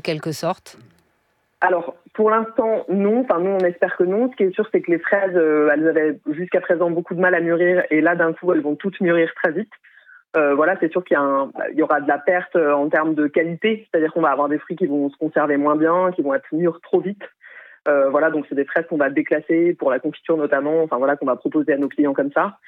quelque sorte ? Alors, pour l'instant, non. Enfin, nous, on espère que non. Ce qui est sûr, c'est que les fraises, elles avaient jusqu'à présent beaucoup de mal à mûrir. Et là, d'un coup, elles vont toutes mûrir très vite. C'est sûr qu'il y aura de la perte en termes de qualité. C'est-à-dire qu'on va avoir des fruits qui vont se conserver moins bien, qui vont être mûrs trop vite. Donc c'est des fraises qu'on va déclasser pour la confiture notamment. Enfin, qu'on va proposer à nos clients comme ça.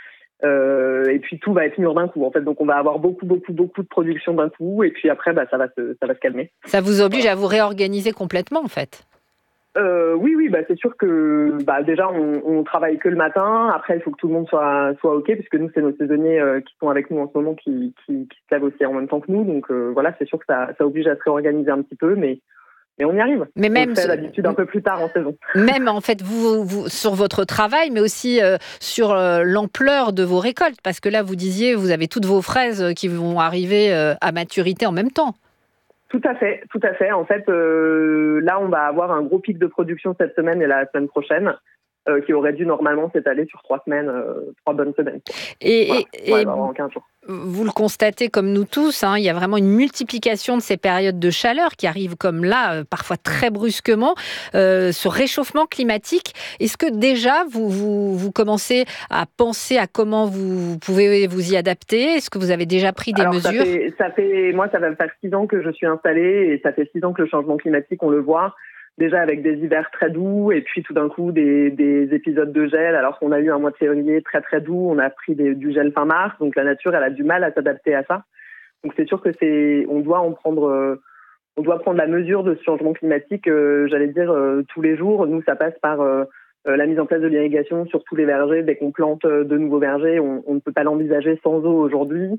Et puis tout va être mûr d'un coup en fait, donc on va avoir beaucoup de production d'un coup, et puis après ça va se calmer. Ça vous oblige à vous réorganiser complètement en fait. Oui, c'est sûr que déjà on travaille que le matin. Après il faut que tout le monde soit ok, puisque nous c'est nos saisonniers qui sont avec nous en ce moment qui se lavent aussi en même temps que nous, donc c'est sûr que ça oblige à se réorganiser un petit peu, mais on y arrive. Mais même on fait d'habitude un peu plus tard en saison. Même en fait, vous sur votre travail, mais aussi sur l'ampleur de vos récoltes, parce que là, vous disiez, vous avez toutes vos fraises qui vont arriver à maturité en même temps. Tout à fait. En fait, là, on va avoir un gros pic de production cette semaine et la semaine prochaine, qui aurait dû normalement s'étaler sur 3 semaines, 3 bonnes semaines. Et en 15 jours. Vous le constatez comme nous tous, il y a vraiment une multiplication de ces périodes de chaleur qui arrivent comme là, parfois très brusquement, ce réchauffement climatique. Est-ce que déjà vous commencez à penser à comment vous pouvez vous y adapter ? Est-ce que vous avez déjà pris des mesures ? Moi, ça va faire 6 ans que je suis installée, et ça fait 6 ans que le changement climatique, on le voit. Déjà avec des hivers très doux, et puis tout d'un coup des épisodes de gel, alors qu'on a eu un mois de février très très doux, on a pris du gel fin mars, donc la nature elle a du mal à s'adapter à ça. Donc c'est sûr que on doit prendre la mesure de ce changement climatique, tous les jours. Nous ça passe par la mise en place de l'irrigation sur tous les vergers. Dès qu'on plante de nouveaux vergers, on ne peut pas l'envisager sans eau aujourd'hui.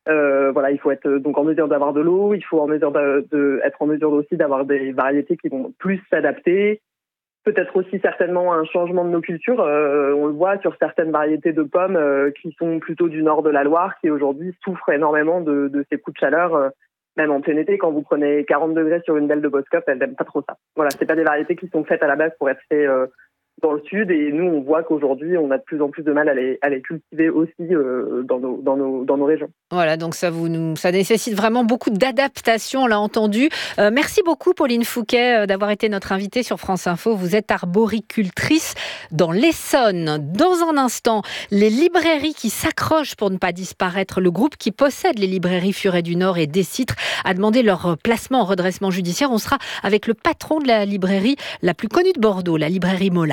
Il faut être donc en mesure d'avoir de l'eau, il faut être en mesure aussi d'avoir des variétés qui vont plus s'adapter. Peut-être aussi certainement un changement de nos cultures. On le voit sur certaines variétés de pommes qui sont plutôt du nord de la Loire, qui aujourd'hui souffrent énormément de ces coups de chaleur. Même en plein été, quand vous prenez 40 degrés sur une belle de Boskop, elles n'aiment pas trop ça. Voilà, c'est pas des variétés qui sont faites à la base pour être faites dans le sud, et nous on voit qu'aujourd'hui on a de plus en plus de mal à les cultiver aussi dans nos régions. Voilà, donc ça nécessite vraiment beaucoup d'adaptation, on l'a entendu. Merci beaucoup Pauline Fouquet d'avoir été notre invitée sur France Info. Vous êtes arboricultrice dans l'Essonne. Dans un instant, les librairies qui s'accrochent pour ne pas disparaître. Le groupe qui possède les librairies Furet du Nord et Décitre a demandé leur placement en redressement judiciaire. On sera avec le patron de la librairie la plus connue de Bordeaux, la librairie Mola.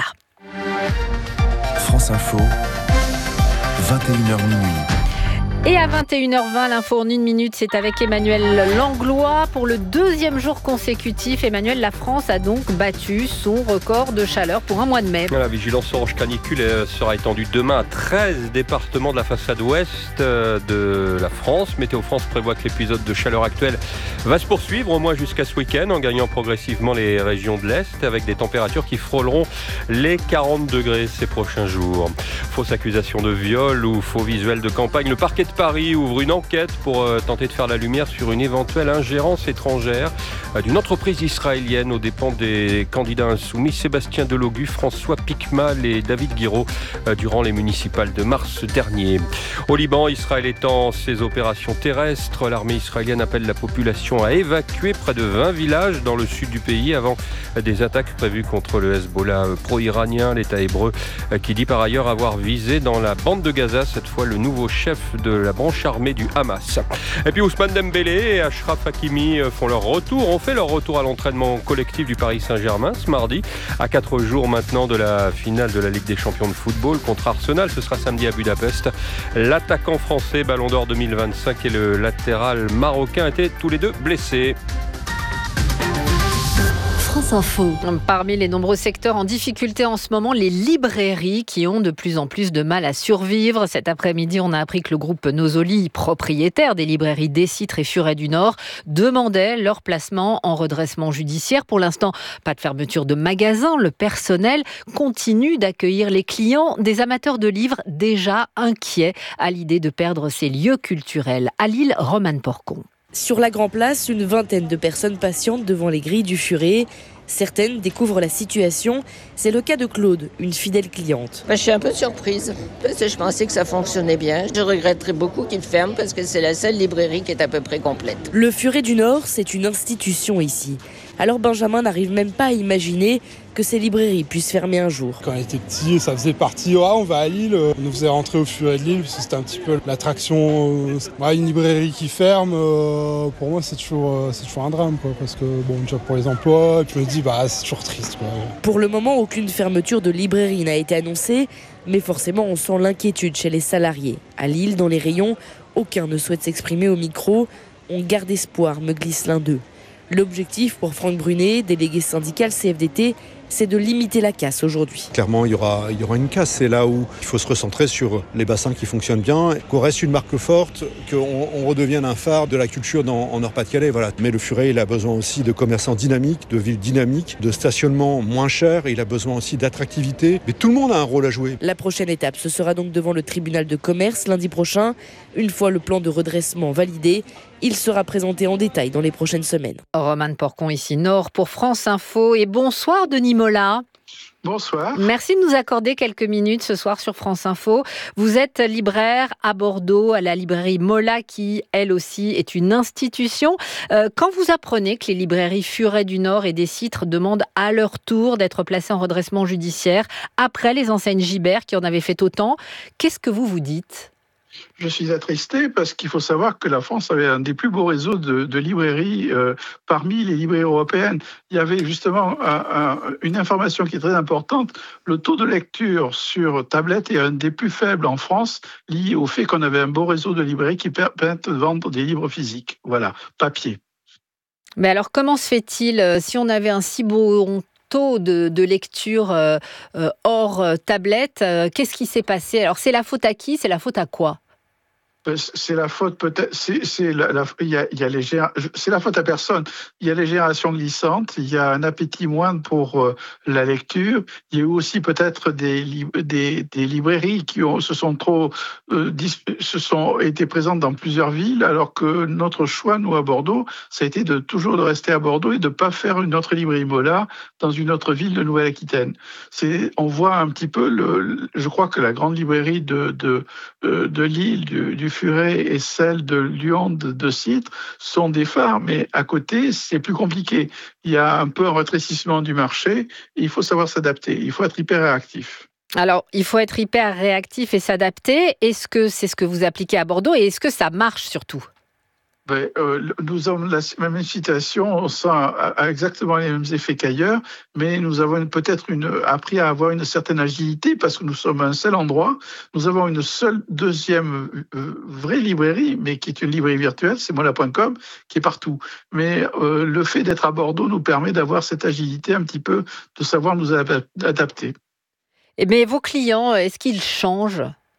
France Info, 21h minuit. Et à 21h20, l'info en 1 minute, c'est avec Emmanuel Langlois. Pour le 2e jour consécutif, Emmanuel, la France a donc battu son record de chaleur pour un mois de mai. La vigilance orange canicule sera étendue demain à 13 départements de la façade ouest de la France. Météo France prévoit que l'épisode de chaleur actuel va se poursuivre au moins jusqu'à ce week-end, en gagnant progressivement les régions de l'Est, avec des températures qui frôleront les 40 degrés ces prochains jours. Fausse accusation de viol ou faux visuel de campagne, le parquet de Paris ouvre une enquête pour tenter de faire la lumière sur une éventuelle ingérence étrangère d'une entreprise israélienne aux dépens des candidats insoumis Sébastien Delogu, François Piquemal et David Guiraud durant les municipales de mars dernier. Au Liban, Israël étend ses opérations terrestres. L'armée israélienne appelle la population à évacuer près de 20 villages dans le sud du pays avant des attaques prévues contre le Hezbollah pro-iranien. L'État hébreu qui dit par ailleurs avoir visé dans la bande de Gaza cette fois le nouveau chef de la branche armée du Hamas. Et puis Ousmane Dembélé et Achraf Hakimi ont fait leur retour à l'entraînement collectif du Paris Saint-Germain ce mardi, à 4 jours maintenant de la finale de la Ligue des Champions de football contre Arsenal. Ce sera samedi à Budapest. L'attaquant français Ballon d'Or 2025 et le latéral marocain étaient tous les deux blessés. France Info. Parmi les nombreux secteurs en difficulté en ce moment, les librairies qui ont de plus en plus de mal à survivre. Cet après-midi, on a appris que le groupe Nosoli, propriétaire des librairies Décitre et Furet du Nord, demandait leur placement en redressement judiciaire. Pour l'instant, pas de fermeture de magasins. Le personnel continue d'accueillir les clients, des amateurs de livres déjà inquiets à l'idée de perdre ces lieux culturels. À Lille, Romane Porcon. Sur la Grand Place, une vingtaine de personnes patientent devant les grilles du Furet. Certaines découvrent la situation. C'est le cas de Claude, une fidèle cliente. Je suis un peu surprise, parce que je pensais que ça fonctionnait bien. Je regretterais beaucoup qu'il ferme, parce que c'est la seule librairie qui est à peu près complète. Le Furet du Nord, c'est une institution ici. Alors Benjamin n'arrive même pas à imaginer que ces librairies puissent fermer un jour. Quand on était petit, ça faisait partie, on va à Lille, on nous faisait rentrer au Furet de Lille, parce que c'était un petit peu l'attraction. Une librairie qui ferme, pour moi c'est toujours un drame, quoi, parce que déjà pour les emplois, je me dis c'est toujours triste, quoi. Pour le moment, aucune fermeture de librairie n'a été annoncée, mais forcément on sent l'inquiétude chez les salariés. À Lille, dans les rayons, aucun ne souhaite s'exprimer au micro. On garde espoir, me glisse l'un d'eux. L'objectif pour Franck Brunet, délégué syndical CFDT, c'est de limiter la casse aujourd'hui. Clairement, il y aura une casse. C'est là où il faut se recentrer sur les bassins qui fonctionnent bien, qu'on reste une marque forte, qu'on redevienne un phare de la culture en Nord-Pas-de-Calais. Voilà. Mais le Furet, il a besoin aussi de commerçants dynamiques, de villes dynamiques, de stationnements moins chers. Il a besoin aussi d'attractivité. Mais tout le monde a un rôle à jouer. La prochaine étape, ce sera donc devant le tribunal de commerce lundi prochain. Une fois le plan de redressement validé, il sera présenté en détail dans les prochaines semaines. Romane Porcon, ici Nord pour France Info. Et bonsoir Denis Mola. Bonsoir. Merci de nous accorder quelques minutes ce soir sur France Info. Vous êtes libraire à Bordeaux, à la librairie Mola, qui, elle aussi, est une institution. Quand vous apprenez que les librairies Furet du Nord et des Citres demandent à leur tour d'être placées en redressement judiciaire, après les enseignes Gibert qui en avaient fait autant, qu'est-ce que vous vous dites ? Je suis attristé parce qu'il faut savoir que la France avait un des plus beaux réseaux de librairies parmi les librairies européennes. Il y avait justement une information qui est très importante. Le taux de lecture sur tablette est un des plus faibles en France, lié au fait qu'on avait un beau réseau de librairies qui permettent de vendre des livres physiques. Voilà, papier. Mais alors, comment se fait-il si on avait un si beau taux de lecture hors tablette, qu'est-ce qui s'est passé ? Alors, c'est la faute à qui ? C'est la faute à quoi ? C'est la faute peut-être. C'est la faute à personne. Il y a les générations glissantes. Il y a un appétit moindre pour la lecture. Il y a eu aussi peut-être des librairies qui se sont été présentes dans plusieurs villes, alors que notre choix, nous à Bordeaux, ça a été toujours de rester à Bordeaux et de pas faire une autre librairie Mola dans une autre ville de Nouvelle-Aquitaine. On voit un petit peu je crois que la grande librairie de Lille, du Furet et celle de Lyon de Citres sont des phares, mais à côté, c'est plus compliqué. Il y a un peu un rétrécissement du marché et il faut savoir s'adapter. Il faut être hyper réactif. Alors, il faut être hyper réactif et s'adapter. Est-ce que c'est ce que vous appliquez à Bordeaux et est-ce que ça marche surtout ? Nous avons la même situation, on sent exactement les mêmes effets qu'ailleurs, mais nous avons peut-être appris à avoir une certaine agilité parce que nous sommes à un seul endroit. Nous avons une seule deuxième vraie librairie, mais qui est une librairie virtuelle, c'est mola.com, qui est partout. Mais le fait d'être à Bordeaux nous permet d'avoir cette agilité un petit peu, de savoir nous adapter. Mais vos clients, est-ce qu'ils changent ?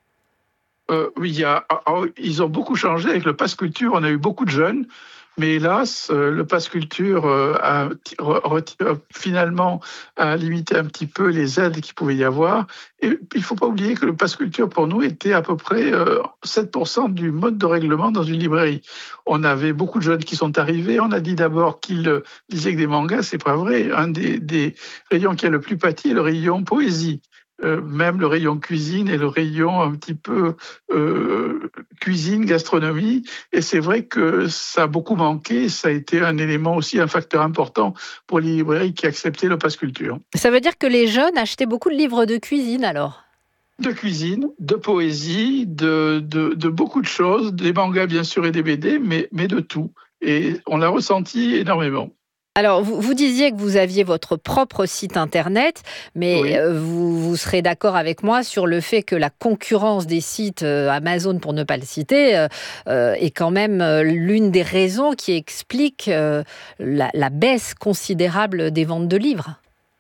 Oui, ils ont beaucoup changé avec le Pass Culture. On a eu beaucoup de jeunes, mais hélas, le Pass Culture a finalement limité un petit peu les aides qu'il pouvait y avoir. Et il ne faut pas oublier que le Pass Culture, pour nous, était à peu près 7% du mode de règlement dans une librairie. On avait beaucoup de jeunes qui sont arrivés. On a dit d'abord qu'ils lisaient que des mangas. C'est pas vrai. Un des rayons qui a le plus pâti est le rayon poésie. Même le rayon cuisine et le rayon un petit peu cuisine, gastronomie. Et c'est vrai que ça a beaucoup manqué. Ça a été un élément aussi, un facteur important pour les librairies qui acceptaient le Pass Culture. Ça veut dire que les jeunes achetaient beaucoup de livres de cuisine alors ? De cuisine, de poésie, de beaucoup de choses, des mangas bien sûr et des BD, mais de tout. Et on l'a ressenti énormément. Alors, vous disiez que vous aviez votre propre site internet, mais oui. Vous serez d'accord avec moi sur le fait que la concurrence des sites Amazon, pour ne pas le citer, est quand même l'une des raisons qui explique la baisse considérable des ventes de livres.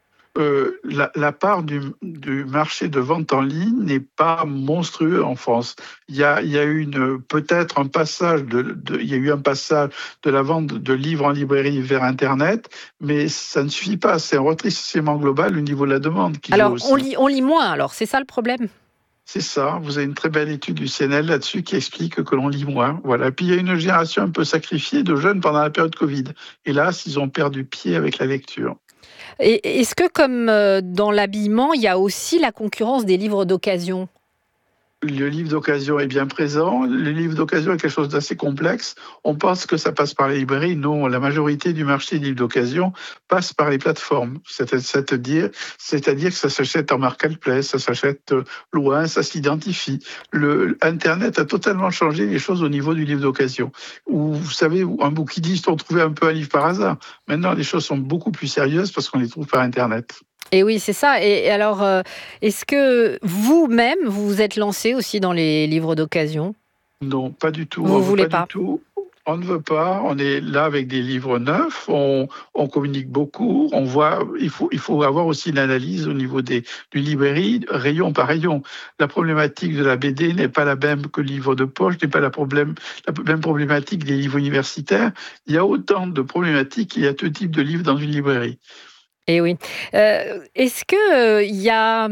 La part du marché de vente en ligne n'est pas monstrueux en France. Il y a eu peut-être un passage il y a eu un passage de la vente de livres en librairie vers Internet, mais ça ne suffit pas. C'est un rétrécissement global au niveau de la demande. Alors, on lit moins, alors c'est ça le problème ? C'est ça. Vous avez une très belle étude du CNL là-dessus qui explique que l'on lit moins. Voilà. Puis il y a une génération un peu sacrifiée de jeunes pendant la période Covid. Hélas, ils ont perdu pied avec la lecture. Et est-ce que, comme dans l'habillement, il y a aussi la concurrence des livres d'occasion ? Le livre d'occasion est bien présent. Le livre d'occasion est quelque chose d'assez complexe. On pense que ça passe par les librairies. Non, la majorité du marché des livres d'occasion passe par les plateformes. C'est-à-dire que ça s'achète en marketplace, ça s'achète loin, ça s'identifie. Internet a totalement changé les choses au niveau du livre d'occasion. Où, vous savez, un bouquiniste, on trouvait un peu un livre par hasard. Maintenant, les choses sont beaucoup plus sérieuses parce qu'on les trouve par Internet. Et oui, c'est ça. Et alors, est-ce que vous-même, vous vous êtes lancé aussi dans les livres d'occasion ? Non, pas du tout. Vous ne voulez pas ? Du tout. On ne veut pas. On est là avec des livres neufs. On communique beaucoup. On voit. Il faut avoir aussi l'analyse au niveau d'une librairie, rayon par rayon. La problématique de la BD n'est pas la même que le livre de poche, n'est pas la même problématique des livres universitaires. Il y a autant de problématiques. Il y a tout type de livres dans une librairie. Eh oui. Est-ce qu'il y a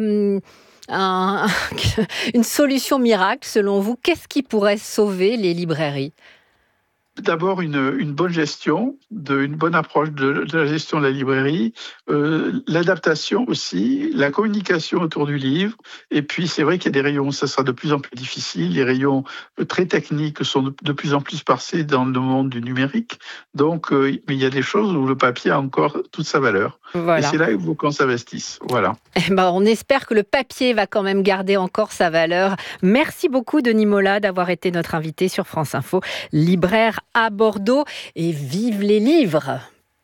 une solution miracle selon vous ? Qu'est-ce qui pourrait sauver les librairies ? D'abord, une bonne gestion, une bonne approche de la gestion de la librairie, l'adaptation aussi, la communication autour du livre. Et puis, c'est vrai qu'il y a des rayons, ça sera de plus en plus difficile. Les rayons très techniques sont de plus en plus passés dans le monde du numérique. Donc, mais il y a des choses où le papier a encore toute sa valeur. Voilà. Et c'est là où il faut qu'on s'investisse. Voilà. On espère que le papier va quand même garder encore sa valeur. Merci beaucoup, Denis Mola, d'avoir été notre invité sur France Info, libraire à Bordeaux, et vive les livres.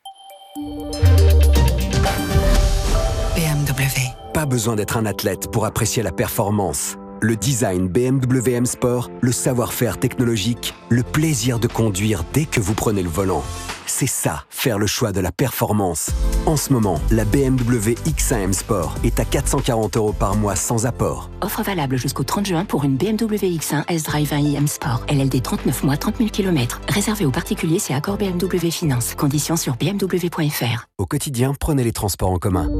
BMW. Pas besoin d'être un athlète pour apprécier la performance. Le design BMW M Sport, le savoir-faire technologique, le plaisir de conduire dès que vous prenez le volant. C'est ça, faire le choix de la performance. En ce moment, la BMW X1 M Sport est à 440 € par mois sans apport. Offre valable jusqu'au 30 juin pour une BMW X1 S-Drive 1i M Sport. LLD 39 mois, 30 000 km. Réservé aux particuliers, c'est accord BMW Finance. Conditions sur bmw.fr. Au quotidien, prenez les transports en commun.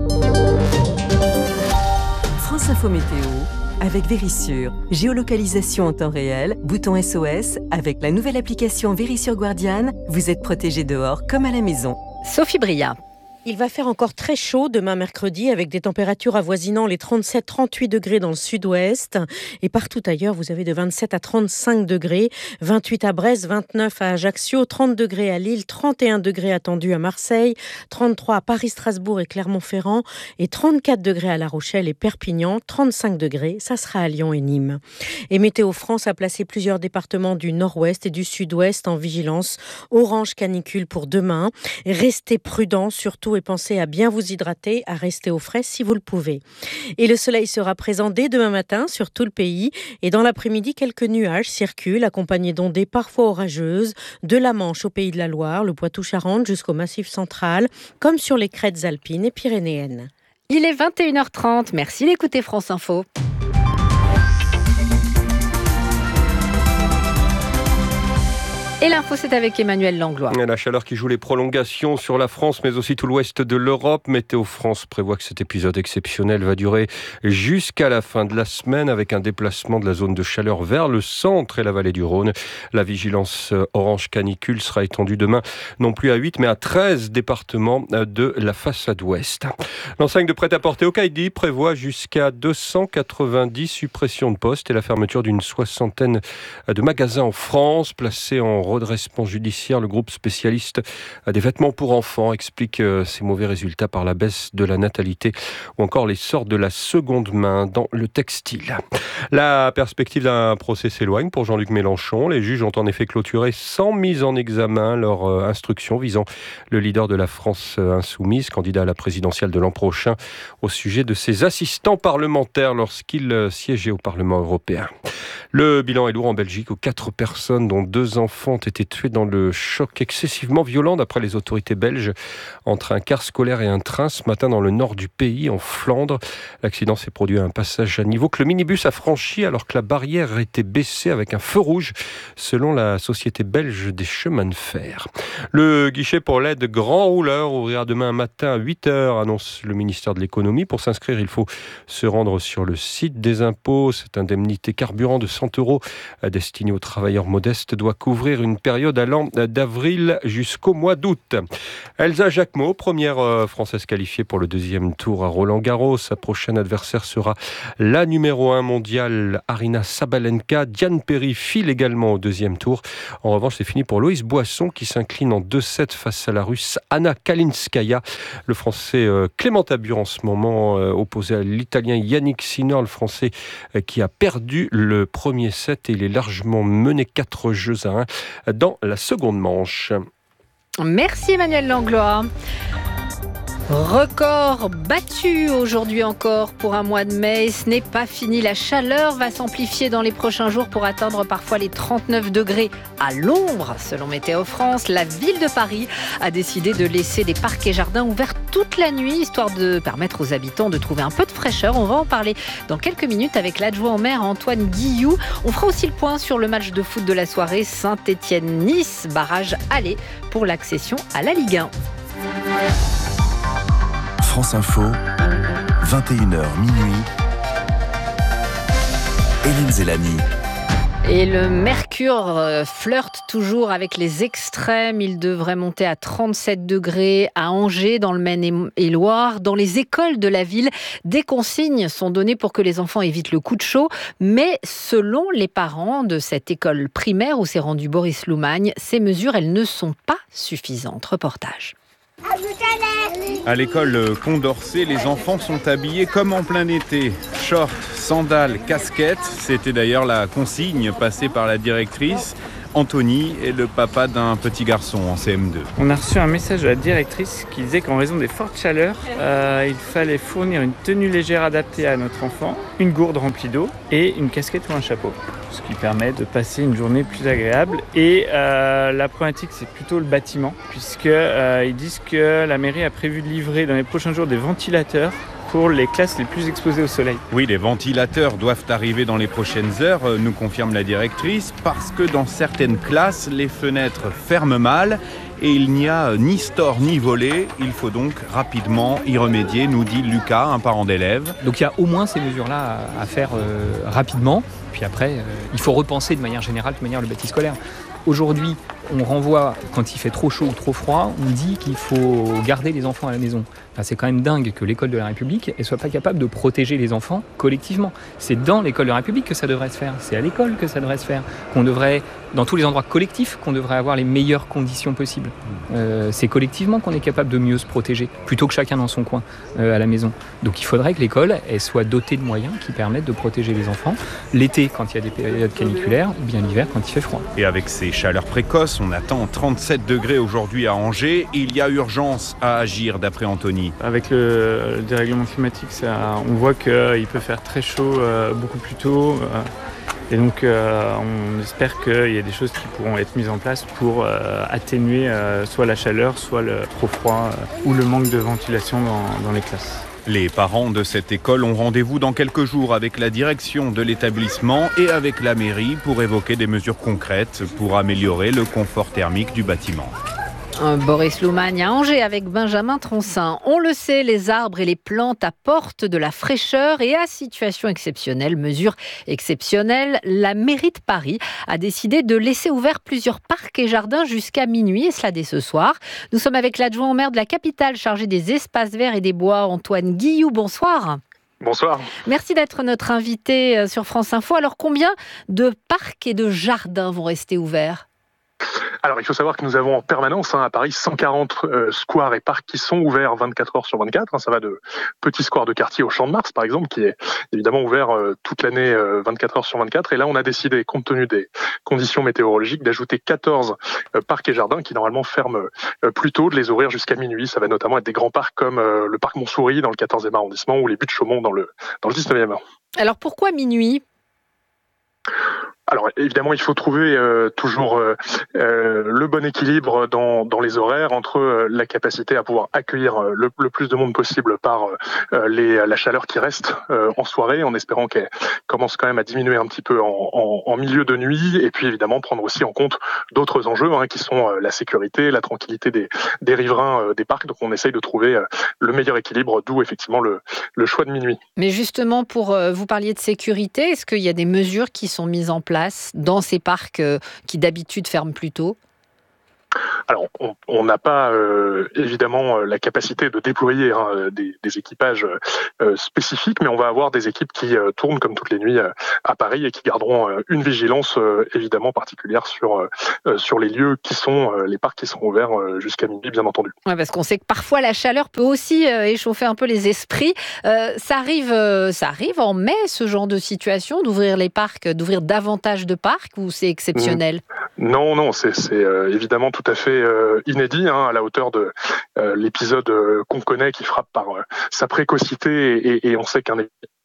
France Info Météo avec Vérissure. Géolocalisation en temps réel, bouton SOS. Avec la nouvelle application Vérissure Guardian, vous êtes protégé dehors comme à la maison. Sophie Bria. Il va faire encore très chaud demain mercredi avec des températures avoisinant les 37-38 degrés dans le sud-ouest. Et partout ailleurs, vous avez de 27 à 35 degrés. 28 à Brest, 29 à Ajaccio, 30 degrés à Lille, 31 degrés attendus à Marseille, 33 à Paris, Strasbourg et Clermont-Ferrand et 34 degrés à La Rochelle et Perpignan, 35 degrés, ça sera à Lyon et Nîmes. Et Météo France a placé plusieurs départements du nord-ouest et du sud-ouest en vigilance orange canicule pour demain. Restez prudents, surtout, et pensez à bien vous hydrater, à rester au frais si vous le pouvez. Et le soleil sera présent dès demain matin sur tout le pays. Et dans l'après-midi, quelques nuages circulent, accompagnés d'ondées parfois orageuses, de la Manche au Pays de la Loire, le Poitou-Charentes jusqu'au Massif central, comme sur les crêtes alpines et pyrénéennes. Il est 21h30. Merci d'écouter France Info. Et l'info, c'est avec Emmanuel Langlois. La chaleur qui joue les prolongations sur la France, mais aussi tout l'ouest de l'Europe. Météo France prévoit que cet épisode exceptionnel va durer jusqu'à la fin de la semaine, avec un déplacement de la zone de chaleur vers le centre et la vallée du Rhône. La vigilance orange canicule sera étendue demain, non plus à 8, mais à 13 départements de la façade ouest. L'enseigne de prêt-à-porter Okaïdi prévoit jusqu'à 290 suppressions de postes et la fermeture d'une soixantaine de magasins en France, placés en redressement judiciaire. Le groupe spécialiste des vêtements pour enfants explique ces mauvais résultats par la baisse de la natalité ou encore l'essor de la seconde main dans le textile. La perspective d'un procès s'éloigne pour Jean-Luc Mélenchon. Les juges ont en effet clôturé sans mise en examen leur instruction visant le leader de la France insoumise, candidat à la présidentielle de l'an prochain, au sujet de ses assistants parlementaires lorsqu'il siégeait au Parlement européen. Le bilan est lourd en Belgique où 4 personnes, dont 2 enfants, ont été tués dans le choc excessivement violent, d'après les autorités belges, entre un car scolaire et un train ce matin dans le nord du pays, en Flandre. L'accident s'est produit à un passage à niveau que le minibus a franchi alors que la barrière était baissée avec un feu rouge, selon la Société belge des chemins de fer. Le guichet pour l'aide grand rouleur ouvrira demain matin à 8h, annonce le ministère de l'économie. Pour s'inscrire, il faut se rendre sur le site des impôts. Cette indemnité carburant de 100 € destinée aux travailleurs modestes doit couvrir une une période allant d'avril jusqu'au mois d'août. Elsa Jacquemot, première Française qualifiée pour le deuxième tour à Roland-Garros. Sa prochaine adversaire sera la numéro 1 mondiale, Aryna Sabalenka. Diane Perry file également au deuxième tour. En revanche, c'est fini pour Loïs Boisson qui s'incline en 2-7 face à la Russe Anna Kalinskaya. Le Français Clément Abur en ce moment opposé à l'Italien Yannick Sinner, le Français qui a perdu le premier set et il est largement mené 4 jeux à 1 dans la seconde manche. Merci Emmanuel Langlois. Record battu aujourd'hui encore pour un mois de mai. Ce n'est pas fini. La chaleur va s'amplifier dans les prochains jours pour atteindre parfois les 39 degrés à l'ombre. Selon Météo France, la ville de Paris a décidé de laisser des parcs et jardins ouverts toute la nuit, histoire de permettre aux habitants de trouver un peu de fraîcheur. On va en parler dans quelques minutes avec l'adjoint au maire Antoine Guillou. On fera aussi le point sur le match de foot de la soirée Saint-Étienne-Nice, barrage aller pour l'accession à la Ligue 1. France Info, 21h minuit. Hélène Zélani. Et le mercure flirte toujours avec les extrêmes. Il devrait monter à 37 degrés à Angers, dans le Maine-et-Loire. Dans les écoles de la ville, des consignes sont données pour que les enfants évitent le coup de chaud. Mais selon les parents de cette école primaire où s'est rendu Boris Loumagne, ces mesures, elles ne sont pas suffisantes. Reportage. À l'école Condorcet, les enfants sont habillés comme en plein été. Shorts, sandales, casquettes. C'était d'ailleurs la consigne passée par la directrice. Anthony est le papa d'un petit garçon en CM2. On a reçu un message de la directrice qui disait qu'en raison des fortes chaleurs, il fallait fournir une tenue légère adaptée à notre enfant, une gourde remplie d'eau et une casquette ou un chapeau. Ce qui permet de passer une journée plus agréable. Et la problématique, c'est plutôt le bâtiment, puisqu'ils disent que la mairie a prévu de livrer dans les prochains jours des ventilateurs pour les classes les plus exposées au soleil. Oui, les ventilateurs doivent arriver dans les prochaines heures, nous confirme la directrice, parce que dans certaines classes, les fenêtres ferment mal et il n'y a ni store ni volet. Il faut donc rapidement y remédier, nous dit Lucas, un parent d'élève. Donc il y a au moins ces mesures-là à faire rapidement. Puis après, il faut repenser de manière générale, le bâti scolaire. Aujourd'hui, on renvoie, quand il fait trop chaud ou trop froid, on dit qu'il faut garder les enfants à la maison. Enfin, c'est quand même dingue que l'école de la République ne soit pas capable de protéger les enfants collectivement. C'est dans l'école de la République que ça devrait se faire. C'est à l'école que ça devrait se faire. Qu'on devrait, dans tous les endroits collectifs, qu'on devrait avoir les meilleures conditions possibles. C'est collectivement qu'on est capable de mieux se protéger, plutôt que chacun dans son coin à la maison. Donc il faudrait que l'école elle soit dotée de moyens qui permettent de protéger les enfants. L'été, quand il y a des périodes caniculaires, ou bien l'hiver, quand il fait froid. Et avec ces chaleurs précoces, on attend 37 degrés aujourd'hui à Angers. Il y a urgence à agir, d'après Anthony. Avec le dérèglement climatique, on voit qu'il peut faire très chaud beaucoup plus tôt. Et donc on espère qu'il y a des choses qui pourront être mises en place pour atténuer soit la chaleur, soit le trop froid ou le manque de ventilation dans les classes. Les parents de cette école ont rendez-vous dans quelques jours avec la direction de l'établissement et avec la mairie pour évoquer des mesures concrètes pour améliorer le confort thermique du bâtiment. Boris Loumagne à Angers avec Benjamin Troncin. On le sait, les arbres et les plantes apportent de la fraîcheur et à situation exceptionnelle, mesure exceptionnelle, la mairie de Paris a décidé de laisser ouverts plusieurs parcs et jardins jusqu'à minuit, et cela dès ce soir. Nous sommes avec l'adjoint au maire de la capitale chargé des espaces verts et des bois, Antoine Guillou. Bonsoir. Bonsoir. Merci d'être notre invité sur France Info. Alors combien de parcs et de jardins vont rester ouverts ? Alors, il faut savoir que nous avons en permanence à Paris 140 squares et parcs qui sont ouverts 24 heures sur 24. Ça va de petits squares de quartier au Champ de Mars, par exemple, qui est évidemment ouvert toute l'année 24 heures sur 24. Et là, on a décidé, compte tenu des conditions météorologiques, d'ajouter 14 parcs et jardins qui, normalement, ferment plus tôt, de les ouvrir jusqu'à minuit. Ça va notamment être des grands parcs comme le parc Montsouris dans le 14e arrondissement ou les Buttes Chaumont dans le 19e. Alors, pourquoi minuit ? Alors évidemment, il faut trouver toujours le bon équilibre dans les horaires entre la capacité à pouvoir accueillir le plus de monde possible par la chaleur qui reste en soirée, en espérant qu'elle commence quand même à diminuer un petit peu en milieu de nuit, et puis évidemment prendre aussi en compte d'autres enjeux qui sont la sécurité, la tranquillité des riverains des parcs. Donc on essaye de trouver le meilleur équilibre, d'où effectivement le choix de minuit. Mais justement, vous parliez de sécurité, est-ce qu'il y a des mesures qui sont mises en place place dans ces parcs qui d'habitude ferment plus tôt ? Alors, on n'a pas évidemment la capacité de déployer des équipages spécifiques, mais on va avoir des équipes qui tournent comme toutes les nuits à Paris et qui garderont une vigilance évidemment particulière sur les lieux qui sont les parcs qui sont ouverts jusqu'à minuit, bien entendu. Ouais, parce qu'on sait que parfois la chaleur peut aussi échauffer un peu les esprits. Ça arrive en mai, ce genre de situation, d'ouvrir les parcs, d'ouvrir davantage de parcs, ou c'est exceptionnel ? Non, c'est évidemment tout à fait inédit, à la hauteur de l'épisode qu'on connaît, qui frappe par sa précocité, et on sait qu'un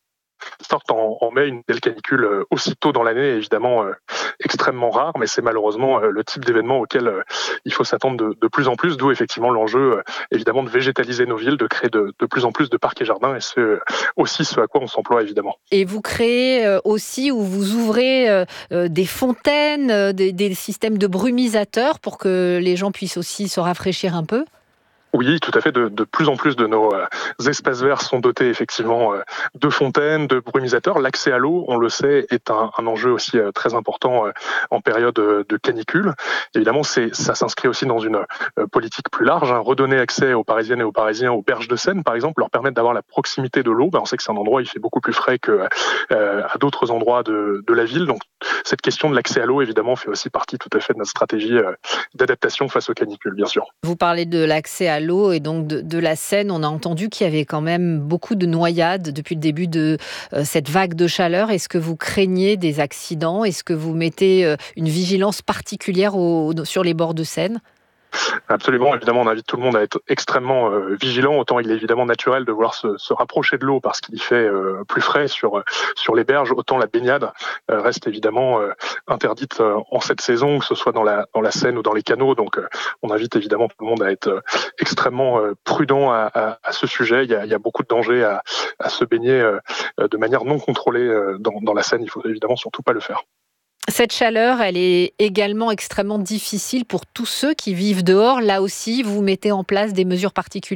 sorte en mai, une telle canicule aussitôt dans l'année est évidemment extrêmement rare, mais c'est malheureusement le type d'événement auquel il faut s'attendre de plus en plus, d'où effectivement l'enjeu évidemment de végétaliser nos villes, de créer de plus en plus de parcs et jardins, et c'est aussi ce à quoi on s'emploie évidemment. Et vous créez aussi, ou vous ouvrez des fontaines, des systèmes de brumisateurs pour que les gens puissent aussi se rafraîchir un peu ? Oui, tout à fait. De plus en plus de nos espaces verts sont dotés effectivement de fontaines, de brumisateurs. L'accès à l'eau, on le sait, est un enjeu aussi très important en période de canicule. Évidemment, ça s'inscrit aussi dans une politique plus large. Redonner accès aux Parisiennes et aux Parisiens aux berges de Seine, par exemple, leur permettre d'avoir la proximité de l'eau. On sait que c'est un endroit où il fait beaucoup plus frais qu'à d'autres endroits de la ville. Donc, cette question de l'accès à l'eau, évidemment, fait aussi partie tout à fait de notre stratégie d'adaptation face aux canicules, bien sûr. Vous parlez de l'accès à l'eau et donc de la Seine. On a entendu qu'il y avait quand même beaucoup de noyades depuis le début de cette vague de chaleur. Est-ce que vous craignez des accidents ? Est-ce que vous mettez une vigilance particulière sur les bords de Seine ? Absolument, évidemment, on invite tout le monde à être extrêmement vigilant. Autant il est évidemment naturel de vouloir se rapprocher de l'eau parce qu'il fait plus frais sur les berges, autant la baignade reste évidemment interdite en cette saison, que ce soit dans la Seine ou dans les canaux. Donc on invite évidemment tout le monde à être extrêmement prudent à ce sujet. Il y a beaucoup de dangers à se baigner de manière non contrôlée dans la Seine. Il faut évidemment surtout pas le faire. Cette chaleur, elle est également extrêmement difficile pour tous ceux qui vivent dehors. Là aussi, vous mettez en place des mesures particulières ?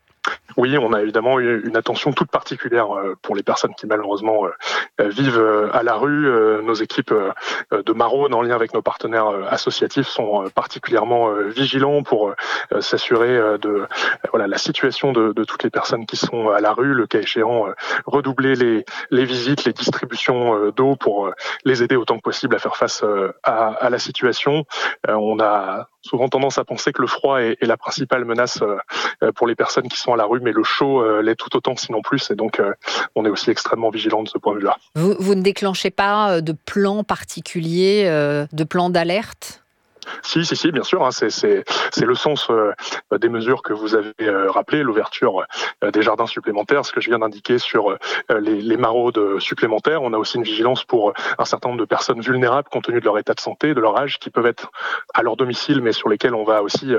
Oui, on a évidemment une attention toute particulière pour les personnes qui malheureusement vivent à la rue. Nos équipes de maraudes, en lien avec nos partenaires associatifs, sont particulièrement vigilants pour s'assurer de la situation de toutes les personnes qui sont à la rue. Le cas échéant, redoubler les visites, les distributions d'eau pour les aider autant que possible à faire face à la situation. On a souvent tendance à penser que le froid est la principale menace pour les personnes qui sont à la rue, mais le chaud l'est tout autant, sinon plus, et donc on est aussi extrêmement vigilant de ce point de vue-là. Vous ne déclenchez pas de plans particuliers, de plans d'alerte ? Si, bien sûr. C'est le sens des mesures que vous avez rappelées, l'ouverture des jardins supplémentaires, ce que je viens d'indiquer sur les maraudes supplémentaires. On a aussi une vigilance pour un certain nombre de personnes vulnérables compte tenu de leur état de santé, de leur âge, qui peuvent être à leur domicile, mais sur lesquelles on va aussi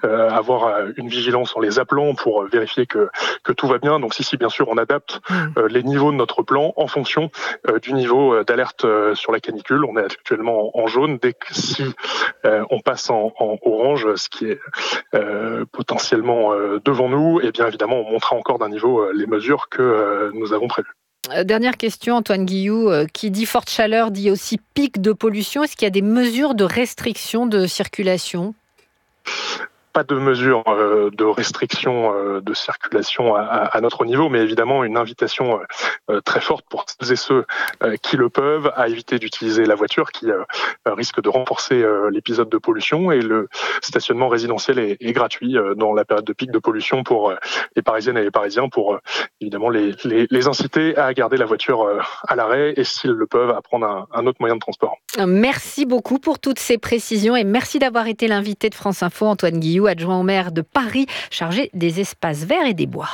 avoir une vigilance en les appelant pour vérifier que tout va bien. Donc si, bien sûr, on adapte les niveaux de notre plan en fonction du niveau d'alerte sur la canicule. On est actuellement en jaune. Dès que on passe en orange, ce qui est potentiellement devant nous, et bien évidemment on montera encore d'un niveau les mesures que nous avons prévues. Dernière question, Antoine Guillou, qui dit forte chaleur dit aussi pic de pollution. Est-ce qu'il y a des mesures de restriction de circulation ? Pas de mesures de restriction de circulation à notre niveau, mais évidemment une invitation très forte pour celles et ceux qui le peuvent à éviter d'utiliser la voiture, qui risque de renforcer l'épisode de pollution. Et le stationnement résidentiel est gratuit dans la période de pic de pollution pour les Parisiennes et les Parisiens, pour évidemment les inciter à garder la voiture à l'arrêt et, s'ils le peuvent, à prendre un autre moyen de transport. Merci beaucoup pour toutes ces précisions et merci d'avoir été l'invité de France Info, Antoine Guillou, adjoint au maire de Paris, chargé des espaces verts et des bois.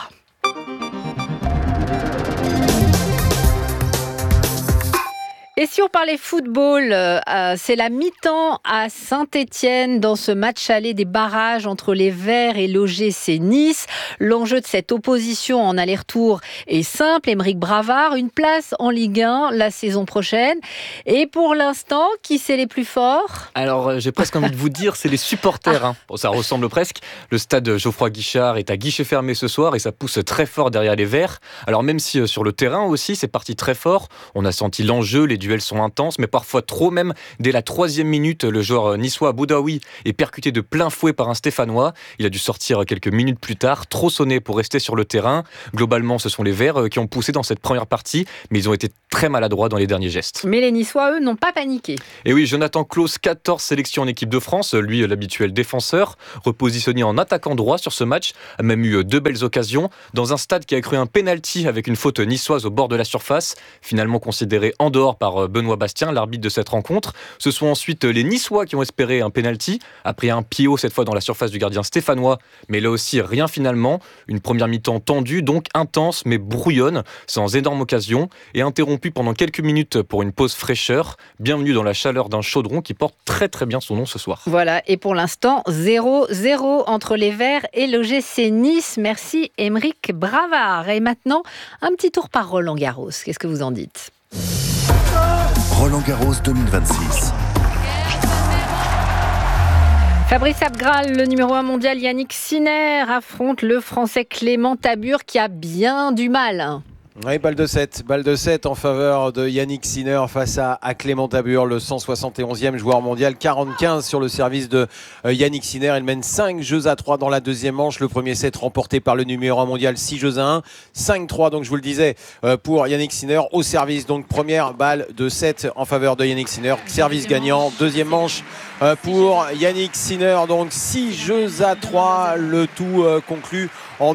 Et si on parlait football, c'est la mi-temps à Saint-Étienne dans ce match aller des barrages entre les Verts et l'OGC Nice. L'enjeu de cette opposition en aller-retour est simple. Aymeric Bravard, une place en Ligue 1 la saison prochaine. Et pour l'instant, qui c'est les plus forts ? Alors, j'ai presque envie de vous dire, c'est les supporters. Bon, ça ressemble presque. Le stade Geoffroy Guichard est à guichet fermé ce soir et ça pousse très fort derrière les Verts. Alors même si sur le terrain aussi, c'est parti très fort. On a senti l'enjeu, les duels duels sont intenses, mais parfois trop même. Dès la 3e minute, le joueur niçois Boudaoui est percuté de plein fouet par un Stéphanois. Il a dû sortir quelques minutes plus tard, trop sonné pour rester sur le terrain. Globalement, ce sont les Verts qui ont poussé dans cette première partie, mais ils ont été très maladroits dans les derniers gestes. Mais les Niçois, eux, n'ont pas paniqué. Et oui, Jonathan Clauss, 14 sélections en équipe de France, lui l'habituel défenseur, repositionné en attaquant droit sur ce match, a même eu 2 belles occasions, dans un stade qui a cru un pénalty avec une faute niçoise au bord de la surface, finalement considéré en dehors par Benoît Bastien, l'arbitre de cette rencontre. Ce sont ensuite les Niçois qui ont espéré un pénalty, après un pied haut cette fois dans la surface du gardien stéphanois, mais là aussi rien finalement. Une première mi-temps tendue, donc intense mais brouillonne, sans énorme occasion, et interrompue pendant quelques minutes pour une pause fraîcheur. Bienvenue dans la chaleur d'un chaudron qui porte très très bien son nom ce soir. Voilà, et pour l'instant, 0-0 entre les Verts et l'OGC Nice. Merci Émeric Bravard. Et maintenant, un petit tour par Roland Garros. Qu'est-ce que vous en dites ? Roland Garros 2026. Fabrice Abgral, le numéro 1 mondial Yannick Sinner affronte le Français Clément Tabur qui a bien du mal. Oui, balle de 7 en faveur de Yannick Sinner face à Clément Tabur, le 171e joueur mondial, 45 sur le service de Yannick Sinner. Il mène 5-3 dans la deuxième manche, le premier set remporté par le numéro 1 mondial, 6-1, 5-3 donc je vous le disais pour Yannick Sinner au service. Donc première balle de 7 en faveur de Yannick Sinner, service gagnant, deuxième manche pour Yannick Sinner, donc 6-3, le tout conclu en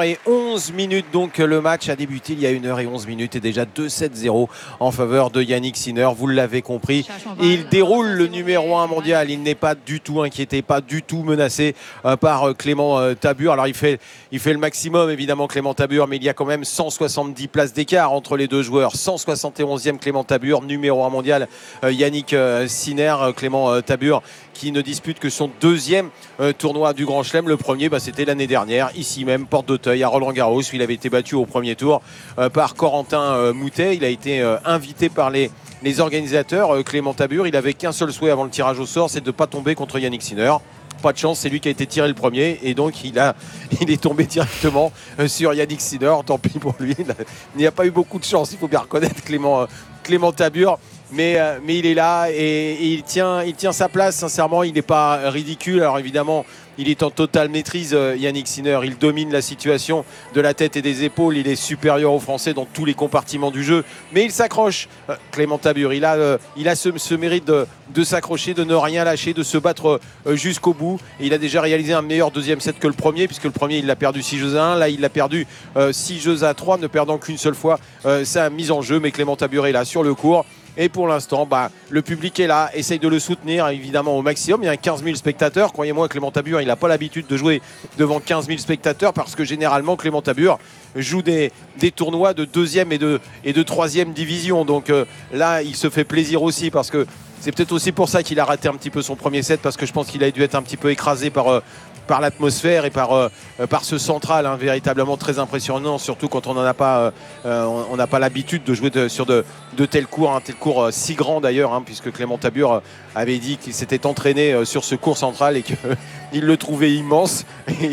1h11. Donc le match a débuté il y a 1h11 et déjà 2-7-0 en faveur de Yannick Sinner. Vous l'avez compris, il déroule le numéro 1 mondial. Il n'est pas du tout inquiété, pas du tout menacé par Clément Tabur. Alors il fait le maximum évidemment Clément Tabur, mais il y a quand même 170 places d'écart entre les deux joueurs. 171e Clément Tabur, numéro 1 mondial Yannick Sinner. Clément Tabur qui ne dispute que son deuxième tournoi du Grand Chelem. Le premier, c'était l'année dernière, ici même, porte d'Auteuil, à Roland-Garros, où il avait été battu au premier tour par Corentin Moutet. Il a été invité par les organisateurs, Clément Tabur. Il n'avait qu'un seul souhait avant le tirage au sort, c'est de ne pas tomber contre Yannick Sinner. Pas de chance, c'est lui qui a été tiré le premier et donc il est tombé directement sur Yannick Sinner. Tant pis pour lui, il n'y a pas eu beaucoup de chance, il faut bien reconnaître Clément Tabur. Mais il est là et il tient sa place, sincèrement, il n'est pas ridicule. Alors évidemment, il est en totale maîtrise, Yannick Sinner. Il domine la situation de la tête et des épaules. Il est supérieur aux Français dans tous les compartiments du jeu. Mais il s'accroche, Clément Tabur. Il a ce mérite de s'accrocher, de ne rien lâcher, de se battre jusqu'au bout. Et il a déjà réalisé un meilleur deuxième set que le premier, puisque le premier, il l'a perdu 6-1. Là, il l'a perdu 6-3, ne perdant qu'une seule fois sa mise en jeu. Mais Clément Tabur est là sur le court. Et pour l'instant, le public est là, essaye de le soutenir évidemment au maximum. Il y a 15 000 spectateurs. Croyez-moi, Clément Tabur, il n'a pas l'habitude de jouer devant 15 000 spectateurs parce que généralement, Clément Tabur joue des tournois de deuxième et de troisième division. Donc là, il se fait plaisir aussi parce que c'est peut-être aussi pour ça qu'il a raté un petit peu son premier set, parce que je pense qu'il a dû être un petit peu écrasé par l'atmosphère et par ce central, véritablement très impressionnant, surtout quand on n'a pas l'habitude de jouer sur de tels cours, un tel cours si grand d'ailleurs, puisque Clément Tabur avait dit qu'il s'était entraîné sur ce cours central et qu'il le trouvait immense.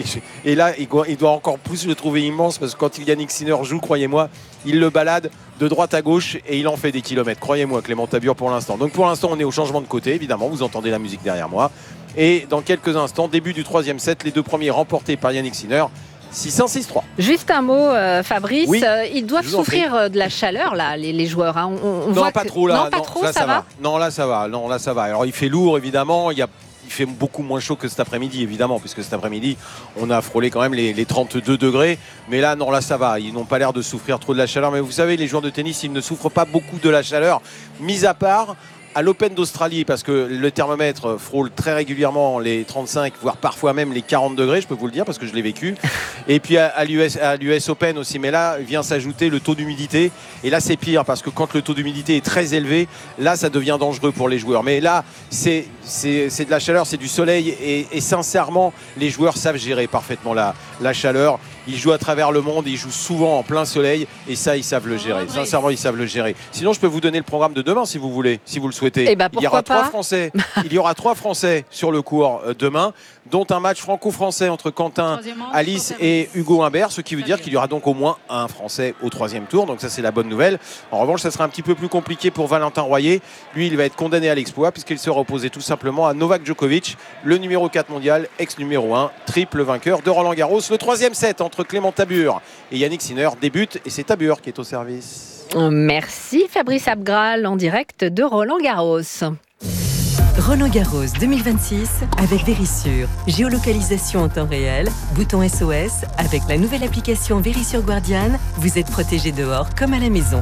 Et là, il doit encore plus le trouver immense, parce que quand Yannick Sinner joue, croyez-moi, il le balade de droite à gauche et il en fait des kilomètres. Croyez-moi, Clément Tabur pour l'instant. Donc pour l'instant, on est au changement de côté, évidemment, vous entendez la musique derrière moi. Et dans quelques instants, début du troisième set, les deux premiers remportés par Yannick Sinner. 6-1, 6-3. Juste un mot, Fabrice. Oui, ils doivent souffrir de la chaleur, là, les joueurs. On non, voit pas trop là. Non, pas trop, ça va. Non, là, ça va. Non, là, ça va. Alors, il fait lourd, évidemment. Il fait beaucoup moins chaud que cet après-midi, évidemment, puisque cet après-midi, on a frôlé quand même les 32 degrés. Mais là, non, là, ça va. Ils n'ont pas l'air de souffrir trop de la chaleur. Mais vous savez, les joueurs de tennis, ils ne souffrent pas beaucoup de la chaleur, mis à part à l'Open d'Australie, parce que le thermomètre frôle très régulièrement les 35, voire parfois même les 40 degrés, je peux vous le dire, parce que je l'ai vécu. Et puis à l'US Open aussi, mais là vient s'ajouter le taux d'humidité. Et là, c'est pire, parce que quand le taux d'humidité est très élevé, là, ça devient dangereux pour les joueurs. Mais là, c'est de la chaleur, c'est du soleil, et sincèrement, les joueurs savent gérer parfaitement la chaleur. Ils jouent à travers le monde, ils jouent souvent en plein soleil, et ça, ils savent le gérer. Sincèrement, ils savent le gérer. Sinon, je peux vous donner le programme de demain, si vous voulez, si vous le souhaitez. Il y aura 3 Français. Il y aura 3 Français sur le cours demain. dont un match franco-français entre Quentin Alice et Hugo Humbert, ce qui veut dire qu'il y aura donc au moins un Français au 3e tour, donc ça c'est la bonne nouvelle. En revanche, ça sera un petit peu plus compliqué pour Valentin Royer. Lui, il va être condamné à l'exploit puisqu'il sera opposé tout simplement à Novak Djokovic, le numéro 4 mondial, ex-numéro 1, triple vainqueur de Roland-Garros. Le 3e set entre Clément Tabur et Yannick Sinner débute et c'est Tabur qui est au service. Merci Fabrice Abgral en direct de Roland-Garros. Roland-Garros 2026 avec Vérissure. Géolocalisation en temps réel, bouton SOS. Avec la nouvelle application Vérissure Guardian, vous êtes protégé dehors comme à la maison.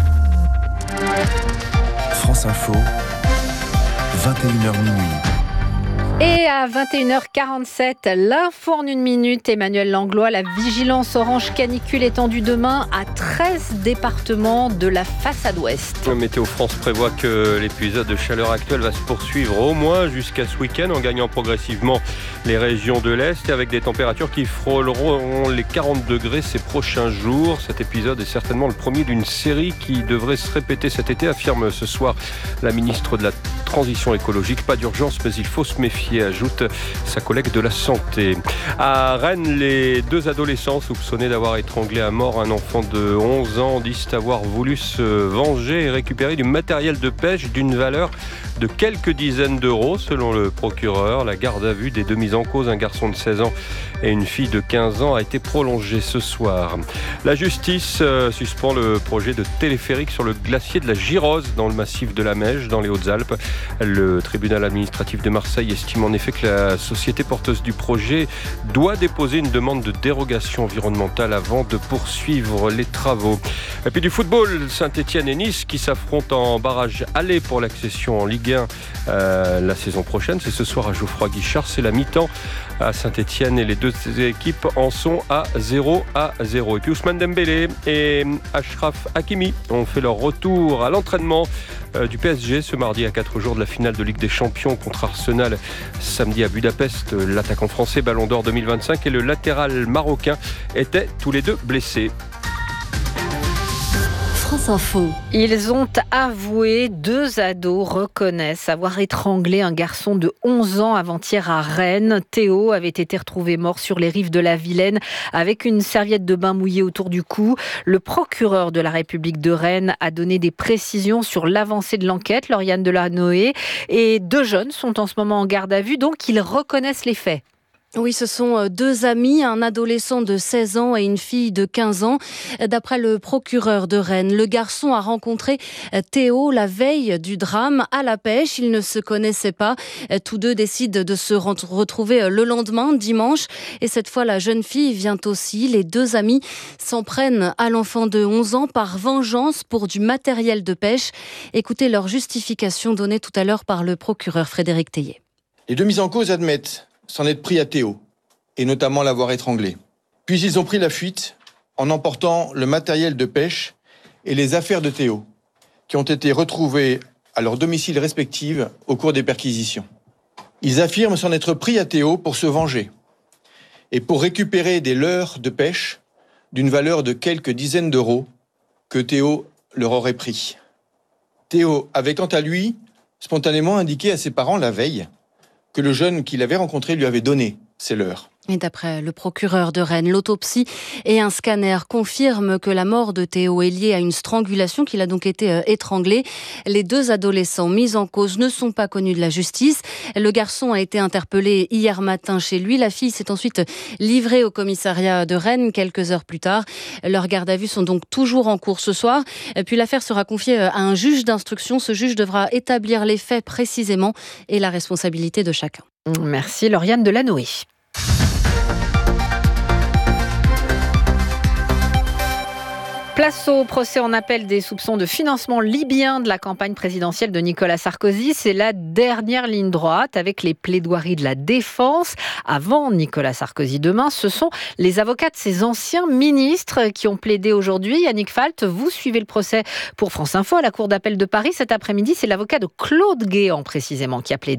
France Info, 21h minuit. Et à 21h47, l'info en 1 minute. Emmanuel Langlois, la vigilance orange canicule étendue demain à 13 départements de la façade ouest. Météo France prévoit que l'épisode de chaleur actuelle va se poursuivre au moins jusqu'à ce week-end en gagnant progressivement les régions de l'Est et avec des températures qui frôleront les 40 degrés ces prochains jours. Cet épisode est certainement le premier d'une série qui devrait se répéter cet été, affirme ce soir la ministre de la Transition écologique. Pas d'urgence, mais il faut se méfier, ajoute sa collègue de la Santé. À Rennes, les 2 adolescents soupçonnés d'avoir étranglé à mort un enfant de 11 ans disent avoir voulu se venger et récupérer du matériel de pêche d'une valeur de quelques dizaines d'euros. Selon le procureur, la garde à vue des 2 mis en cause, un garçon de 16 ans et une fille de 15 ans, a été prolongée ce soir. La justice suspend le projet de téléphérique sur le glacier de la Girose dans le massif de la Meije, dans les Hautes-Alpes. Le tribunal administratif de Marseille estime en effet que la société porteuse du projet doit déposer une demande de dérogation environnementale avant de poursuivre les travaux. Et puis du football, Saint-Etienne et Nice qui s'affrontent en barrage aller pour l'accession en Ligue 1 la saison prochaine. C'est ce soir à Geoffroy-Guichard, c'est la mi-temps à Saint-Etienne et les 2 équipes en sont à 0-0. Et puis Ousmane Dembélé et Achraf Hakimi ont fait leur retour à l'entraînement du PSG ce mardi à 4 jours de la finale de Ligue des Champions contre Arsenal samedi à Budapest. L'attaquant français Ballon d'Or 2025 et le latéral marocain étaient tous les 2 blessés. France Info. Ils ont avoué, 2 ados reconnaissent avoir étranglé un garçon de 11 ans avant-hier à Rennes. Théo avait été retrouvé mort sur les rives de la Vilaine avec une serviette de bain mouillée autour du cou. Le procureur de la République de Rennes a donné des précisions sur l'avancée de l'enquête, Lauriane Delanoë. Et 2 jeunes sont en ce moment en garde à vue, donc ils reconnaissent les faits. Oui, ce sont 2 amis, un adolescent de 16 ans et une fille de 15 ans. D'après le procureur de Rennes, le garçon a rencontré Théo la veille du drame à la pêche. Ils ne se connaissaient pas. Tous 2 décident de se retrouver le lendemain, dimanche. Et cette fois, la jeune fille vient aussi. Les 2 amis s'en prennent à l'enfant de 11 ans par vengeance pour du matériel de pêche. Écoutez leur justification donnée tout à l'heure par le procureur Frédéric Théier. Les 2 mis en cause admettent s'en être pris à Théo, et notamment l'avoir étranglé. Puis ils ont pris la fuite en emportant le matériel de pêche et les affaires de Théo, qui ont été retrouvées à leur domicile respectif au cours des perquisitions. Ils affirment s'en être pris à Théo pour se venger et pour récupérer des leurres de pêche d'une valeur de quelques dizaines d'euros que Théo leur aurait pris. Théo avait quant à lui spontanément indiqué à ses parents la veille que le jeune qu'il avait rencontré lui avait donné ces leurres. Et d'après le procureur de Rennes, l'autopsie et un scanner confirment que la mort de Théo est liée à une strangulation, qu'il a donc été étranglé. Les 2 adolescents mis en cause ne sont pas connus de la justice. Le garçon a été interpellé hier matin chez lui. La fille s'est ensuite livrée au commissariat de Rennes quelques heures plus tard. Leurs gardes à vue sont donc toujours en cours ce soir. Puis l'affaire sera confiée à un juge d'instruction. Ce juge devra établir les faits précisément et la responsabilité de chacun. Merci Lauriane Delanoë. Place au procès en appel des soupçons de financement libyen de la campagne présidentielle de Nicolas Sarkozy. C'est la dernière ligne droite avec les plaidoiries de la défense. Avant Nicolas Sarkozy demain, ce sont les avocats de ces anciens ministres qui ont plaidé aujourd'hui. Yannick Falt, vous suivez le procès pour France Info à la Cour d'appel de Paris. Cet après-midi, c'est l'avocat de Claude Guéant précisément qui a plaidé.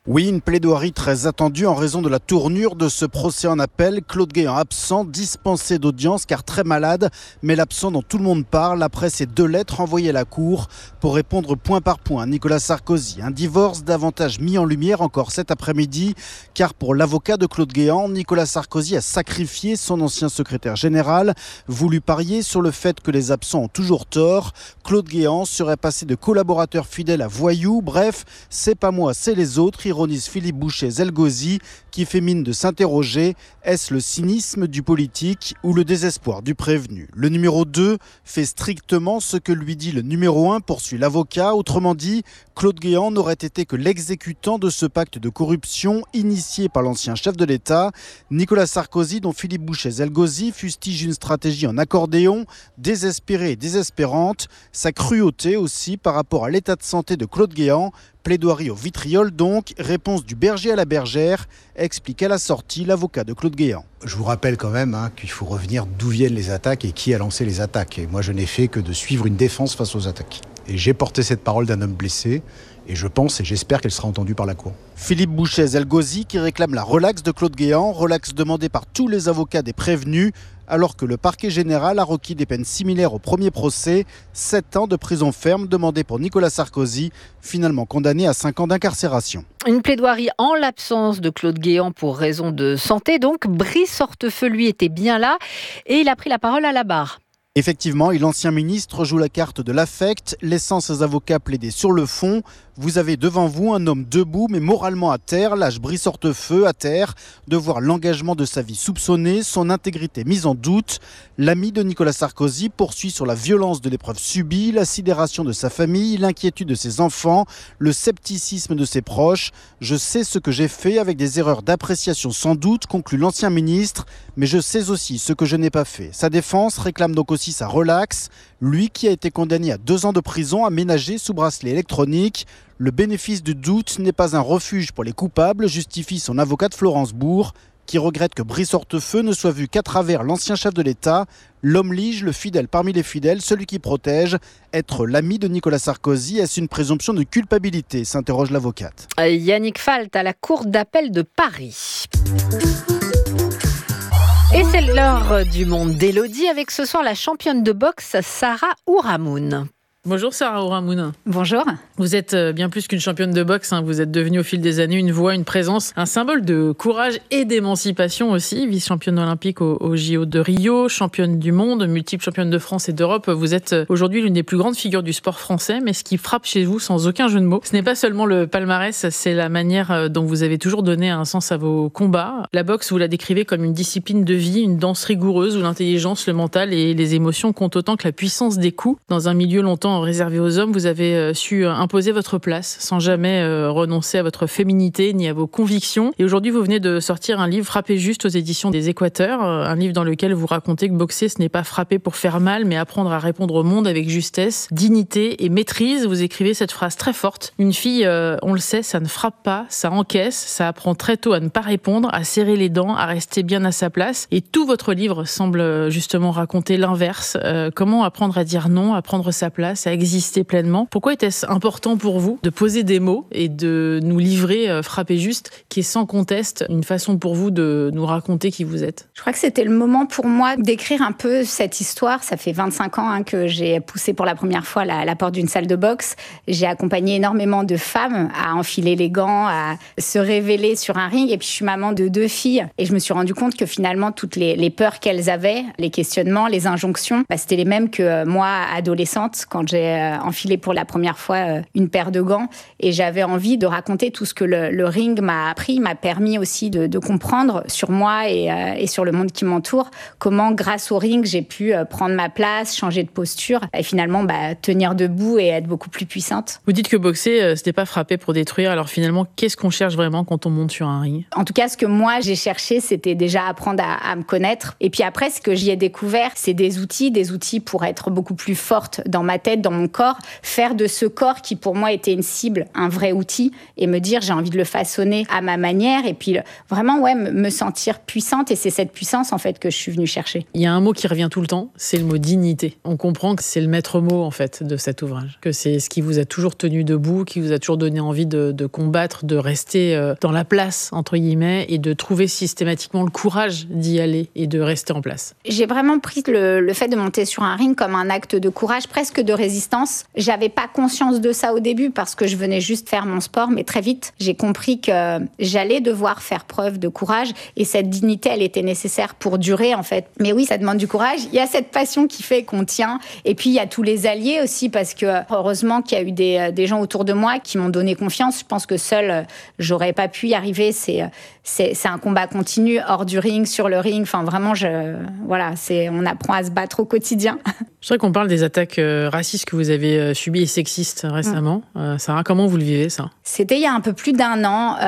Oui, une plaidoirie très attendue en raison de la tournure de ce procès en appel. Claude Guéant absent, dispensé d'audience car très malade, mais l'absent dont tout le monde parle après ces 2 lettres envoyées à la Cour pour répondre point par point à Nicolas Sarkozy. Un divorce davantage mis en lumière encore cet après-midi, car pour l'avocat de Claude Guéant, Nicolas Sarkozy a sacrifié son ancien secrétaire général, voulu parier sur le fait que les absents ont toujours tort. Claude Guéant serait passé de collaborateur fidèle à voyou. Bref, c'est pas moi, c'est les autres, ironise Philippe Bouchet-Zelgozi, qui fait mine de s'interroger. Est-ce le cynisme du politique ou le désespoir du prévenu ? Le numéro 2 fait strictement ce que lui dit le numéro 1, poursuit l'avocat. Autrement dit, Claude Guéant n'aurait été que l'exécutant de ce pacte de corruption initié par l'ancien chef de l'État. Nicolas Sarkozy, dont Philippe Bouchet-Zelgozi fustige une stratégie en accordéon, désespérée et désespérante. Sa cruauté aussi par rapport à l'état de santé de Claude Guéant. Plaidoirie au vitriol donc, réponse du berger à la bergère, explique à la sortie l'avocat de Claude Guéant. Je vous rappelle quand même qu'il faut revenir d'où viennent les attaques et qui a lancé les attaques. Et moi je n'ai fait que de suivre une défense face aux attaques. Et j'ai porté cette parole d'un homme blessé et je pense et j'espère qu'elle sera entendue par la Cour. Philippe Bouchet-Zelgozi qui réclame la relaxe de Claude Guéant, relaxe demandée par tous les avocats des prévenus, alors que le parquet général a requis des peines similaires au premier procès, 7 ans de prison ferme demandés pour Nicolas Sarkozy, finalement condamné à 5 ans d'incarcération. Une plaidoirie en l'absence de Claude Guéant pour raison de santé, donc Brice Hortefeux, lui, était bien là et il a pris la parole à la barre. Effectivement, l'ancien ministre joue la carte de l'affect, laissant ses avocats plaider sur le fond. Vous avez devant vous un homme debout mais moralement à terre, l'âge Brice Hortefeux à terre, de voir l'engagement de sa vie soupçonné, son intégrité mise en doute. L'ami de Nicolas Sarkozy poursuit sur la violence de l'épreuve subie, la sidération de sa famille, l'inquiétude de ses enfants, le scepticisme de ses proches. Je sais ce que j'ai fait avec des erreurs d'appréciation sans doute, conclut l'ancien ministre, mais je sais aussi ce que je n'ai pas fait. Sa défense réclame donc aussi sa relaxe, lui qui a été condamné à 2 ans de prison aménagé sous bracelet électronique. Le bénéfice du doute n'est pas un refuge pour les coupables, justifie son avocate Florence Bourg, qui regrette que Brice Hortefeux ne soit vu qu'à travers l'ancien chef de l'État, l'homme lige, le fidèle parmi les fidèles, celui qui protège. Être l'ami de Nicolas Sarkozy, est-ce une présomption de culpabilité ? S'interroge l'avocate. Yannick Falt à la Cour d'appel de Paris. Et c'est l'heure du monde d'Élodie avec ce soir la championne de boxe Sarah Ourahmoune. Bonjour Sarah Ourahmoune. Bonjour. Vous êtes bien plus qu'une championne de boxe, vous êtes devenue au fil des années une voix, une présence, un symbole de courage et d'émancipation aussi. Vice-championne olympique au JO de Rio, championne du monde, multiple championne de France et d'Europe. Vous êtes aujourd'hui l'une des plus grandes figures du sport français, mais ce qui frappe chez vous sans aucun jeu de mots, ce n'est pas seulement le palmarès, c'est la manière dont vous avez toujours donné un sens à vos combats. La boxe, vous la décrivez comme une discipline de vie, une danse rigoureuse où l'intelligence, le mental et les émotions comptent autant que la puissance des coups. Dans un milieu longtemps réservé aux hommes, vous avez su imposer votre place sans jamais renoncer à votre féminité ni à vos convictions. Et aujourd'hui, vous venez de sortir un livre Frapper juste aux éditions des Équateurs, un livre dans lequel vous racontez que boxer, ce n'est pas frapper pour faire mal, mais apprendre à répondre au monde avec justesse, dignité et maîtrise. Vous écrivez cette phrase très forte. Une fille, on le sait, ça ne frappe pas, ça encaisse, ça apprend très tôt à ne pas répondre, à serrer les dents, à rester bien à sa place. Et tout votre livre semble justement raconter l'inverse. Comment apprendre à dire non, à prendre sa place, à exister pleinement. Pourquoi était-ce important pour vous de poser des mots et de nous livrer Frapper juste, qui est sans conteste une façon pour vous de nous raconter qui vous êtes ? Je crois que c'était le moment pour moi d'écrire un peu cette histoire. Ça fait 25 ans que j'ai poussé pour la première fois la porte d'une salle de boxe. J'ai accompagné énormément de femmes à enfiler les gants, à se révéler sur un ring. Et puis je suis maman de 2 filles. Et je me suis rendu compte que finalement, toutes les peurs qu'elles avaient, les questionnements, les injonctions, c'était les mêmes que moi, adolescente, quand j'ai enfilé pour la première fois une paire de gants. Et j'avais envie de raconter tout ce que le ring m'a appris, m'a permis aussi de comprendre sur moi et sur le monde qui m'entoure. Comment, grâce au ring, j'ai pu prendre ma place, changer de posture et finalement tenir debout et être beaucoup plus puissante. Vous dites que boxer, c'était pas frapper pour détruire. Alors finalement, qu'est-ce qu'on cherche vraiment quand on monte sur un ring ? En tout cas, ce que moi, j'ai cherché, c'était déjà apprendre à me connaître. Et puis après, ce que j'y ai découvert, c'est des outils pour être beaucoup plus forte dans ma tête, dans mon corps, faire de ce corps qui pour moi était une cible, un vrai outil, et me dire j'ai envie de le façonner à ma manière, et puis vraiment me sentir puissante, et c'est cette puissance en fait que je suis venue chercher. Il y a un mot qui revient tout le temps, c'est le mot dignité. On comprend que c'est le maître mot en fait de cet ouvrage, que c'est ce qui vous a toujours tenu debout, qui vous a toujours donné envie de combattre, de rester dans la place entre guillemets, et de trouver systématiquement le courage d'y aller et de rester en place. J'ai vraiment pris le fait de monter sur un ring comme un acte de courage, presque de résistance. J'avais pas conscience de ça au début parce que je venais juste faire mon sport, mais très vite, j'ai compris que j'allais devoir faire preuve de courage, et cette dignité, elle était nécessaire pour durer en fait. Mais oui, ça demande du courage. Il y a cette passion qui fait qu'on tient, et puis il y a tous les alliés aussi, parce que heureusement qu'il y a eu des gens autour de moi qui m'ont donné confiance. Je pense que seule, j'aurais pas pu y arriver. C'est un combat continu, hors du ring, sur le ring. Enfin, vraiment, on apprend à se battre au quotidien. Je voudrais qu'on parle des attaques racistes que vous avez subies et sexistes récemment. Sarah, comment vous le vivez, ça ? C'était il y a un peu plus d'1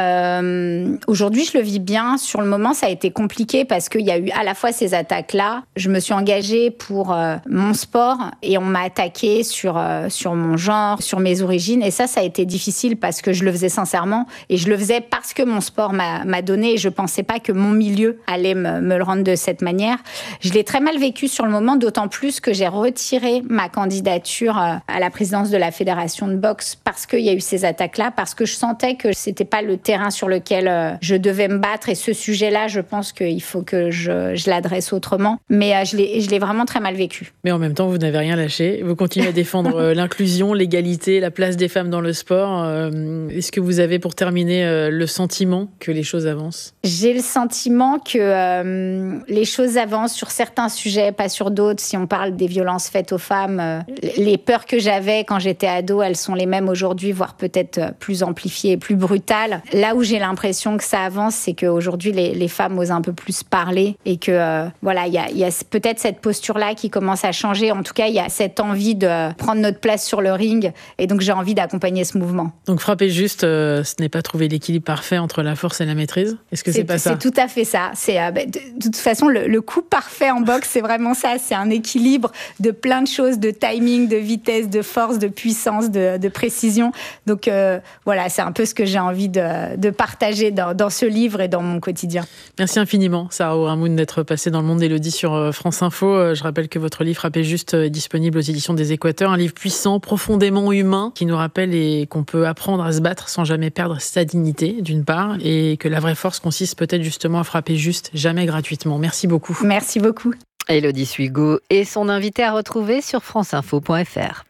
an. Aujourd'hui, je le vis bien. Sur le moment, ça a été compliqué parce qu'il y a eu à la fois ces attaques-là. Je me suis engagée pour mon sport et on m'a attaqué sur mon genre, sur mes origines. Et ça a été difficile parce que je le faisais sincèrement et je le faisais parce que mon sport m'a donné, et je pensais pas que mon milieu allait me le rendre de cette manière. Je l'ai très mal vécu sur le moment, d'autant plus que j'ai retiré ma candidature à la présidence de la fédération de boxe parce qu'il y a eu ces attaques-là, parce que je sentais que c'était pas le terrain sur lequel je devais me battre, et ce sujet-là, je pense qu'il faut que je l'adresse autrement. Mais je l'ai vraiment très mal vécu. Mais en même temps, vous n'avez rien lâché. Vous continuez à défendre l'inclusion, l'égalité, la place des femmes dans le sport. Est-ce que vous avez, pour terminer, le sentiment que les choses avancent ? J'ai le sentiment que les choses avancent sur certains sujets, pas sur d'autres. Si on parle des violences faites aux femmes, les peurs que j'avais quand j'étais ado, elles sont les mêmes aujourd'hui, voire peut-être plus amplifiées, plus brutales. Là où j'ai l'impression que ça avance, c'est qu'aujourd'hui, les femmes osent un peu plus parler, et que il y a peut-être cette posture-là qui commence à changer. En tout cas, il y a cette envie de prendre notre place sur le ring, et donc j'ai envie d'accompagner ce mouvement. Donc frapper juste, ce n'est pas trouver l'équilibre parfait entre la force et la maîtrise. Est-ce que c'est pas ça ? C'est tout à fait ça. C'est de toute façon le coup parfait en boxe, c'est vraiment ça. C'est un équilibre de plein de choses, de timing, de vitesse, de force, de puissance, de précision. Donc c'est un peu ce que j'ai envie de partager dans ce livre et dans mon quotidien. Merci infiniment, Sarah Ourahmoune, d'être passée dans le monde d'Élodie sur France Info. Je rappelle que votre livre Frapper juste est disponible aux éditions des Équateurs, un livre puissant, profondément humain, qui nous rappelle qu'on peut apprendre à se battre sans jamais perdre sa dignité, d'une part, et que la vraie force consiste peut-être justement à frapper juste, jamais gratuitement. Merci beaucoup. Merci beaucoup. Élodie Suigo et son invité à retrouver sur franceinfo.fr.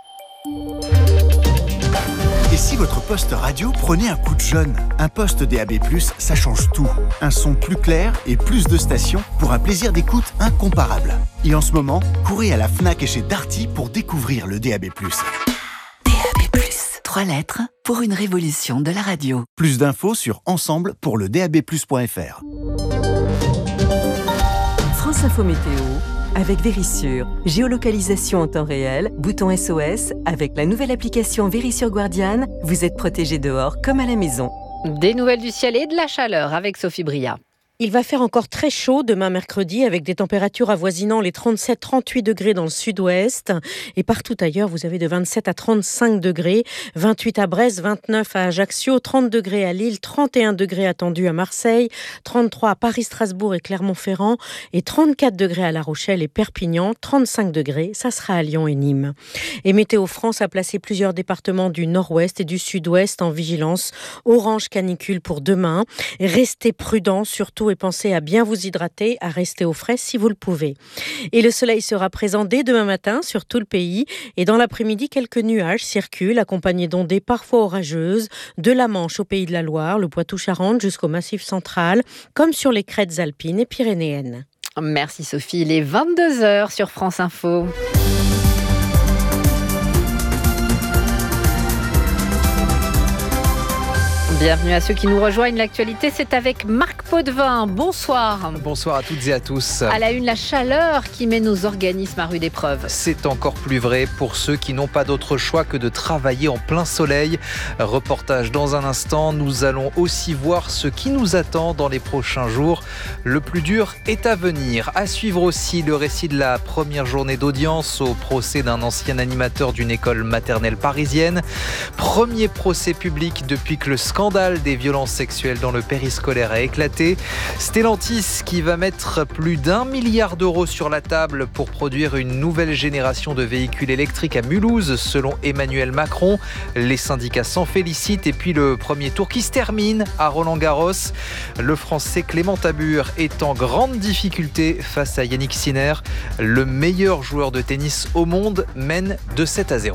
Et si votre poste radio prenait un coup de jeune ? Un poste DAB+, ça change tout. Un son plus clair et plus de stations pour un plaisir d'écoute incomparable. Et en ce moment, courez à la Fnac et chez Darty pour découvrir le DAB+. DAB+, 3 lettres pour une révolution de la radio. Plus d'infos sur ensemble pour le dabplus.fr. France Info Météo avec Vérissure. Géolocalisation en temps réel, bouton SOS. Avec la nouvelle application Vérissure Guardiane, vous êtes protégé dehors comme à la maison. Des nouvelles du ciel et de la chaleur avec Sophie Bria. Il va faire encore très chaud demain mercredi, avec des températures avoisinant les 37-38 degrés dans le sud-ouest. Et partout ailleurs, vous avez de 27 à 35 degrés. 28 à Brest, 29 à Ajaccio, 30 degrés à Lille, 31 degrés attendus à Marseille, 33 à Paris, Strasbourg et Clermont-Ferrand, et 34 degrés à La Rochelle et Perpignan, 35 degrés, ça sera à Lyon et Nîmes. Et Météo France a placé plusieurs départements du nord-ouest et du sud-ouest en vigilance orange canicule pour demain. Restez prudents, surtout, et pensez à bien vous hydrater, à rester au frais si vous le pouvez. Et le soleil sera présent dès demain matin sur tout le pays, et dans l'après-midi, quelques nuages circulent, accompagnés d'ondées parfois orageuses, de la Manche au Pays de la Loire, le Poitou-Charentes jusqu'au Massif central, comme sur les crêtes alpines et pyrénéennes. Merci Sophie, il est 22h sur France Info. Bienvenue à ceux qui nous rejoignent. L'actualité, c'est avec Marc Potvin. Bonsoir. Bonsoir à toutes et à tous. À la une, la chaleur qui met nos organismes à rude épreuve. C'est encore plus vrai pour ceux qui n'ont pas d'autre choix que de travailler en plein soleil. Reportage dans un instant. Nous allons aussi voir ce qui nous attend dans les prochains jours. Le plus dur est à venir. À suivre aussi le récit de la première journée d'audience au procès d'un ancien animateur d'une école maternelle parisienne. Premier procès public depuis que le scandale des violences sexuelles dans le périscolaire a éclaté. Stellantis qui va mettre plus d'1 milliard d'euros sur la table pour produire une nouvelle génération de véhicules électriques à Mulhouse, selon Emmanuel Macron. Les syndicats s'en félicitent et puis le premier tour qui se termine à Roland-Garros. Le Français Clément Tabur est en grande difficulté face à Yannick Sinner. Le meilleur joueur de tennis au monde mène de 7-0.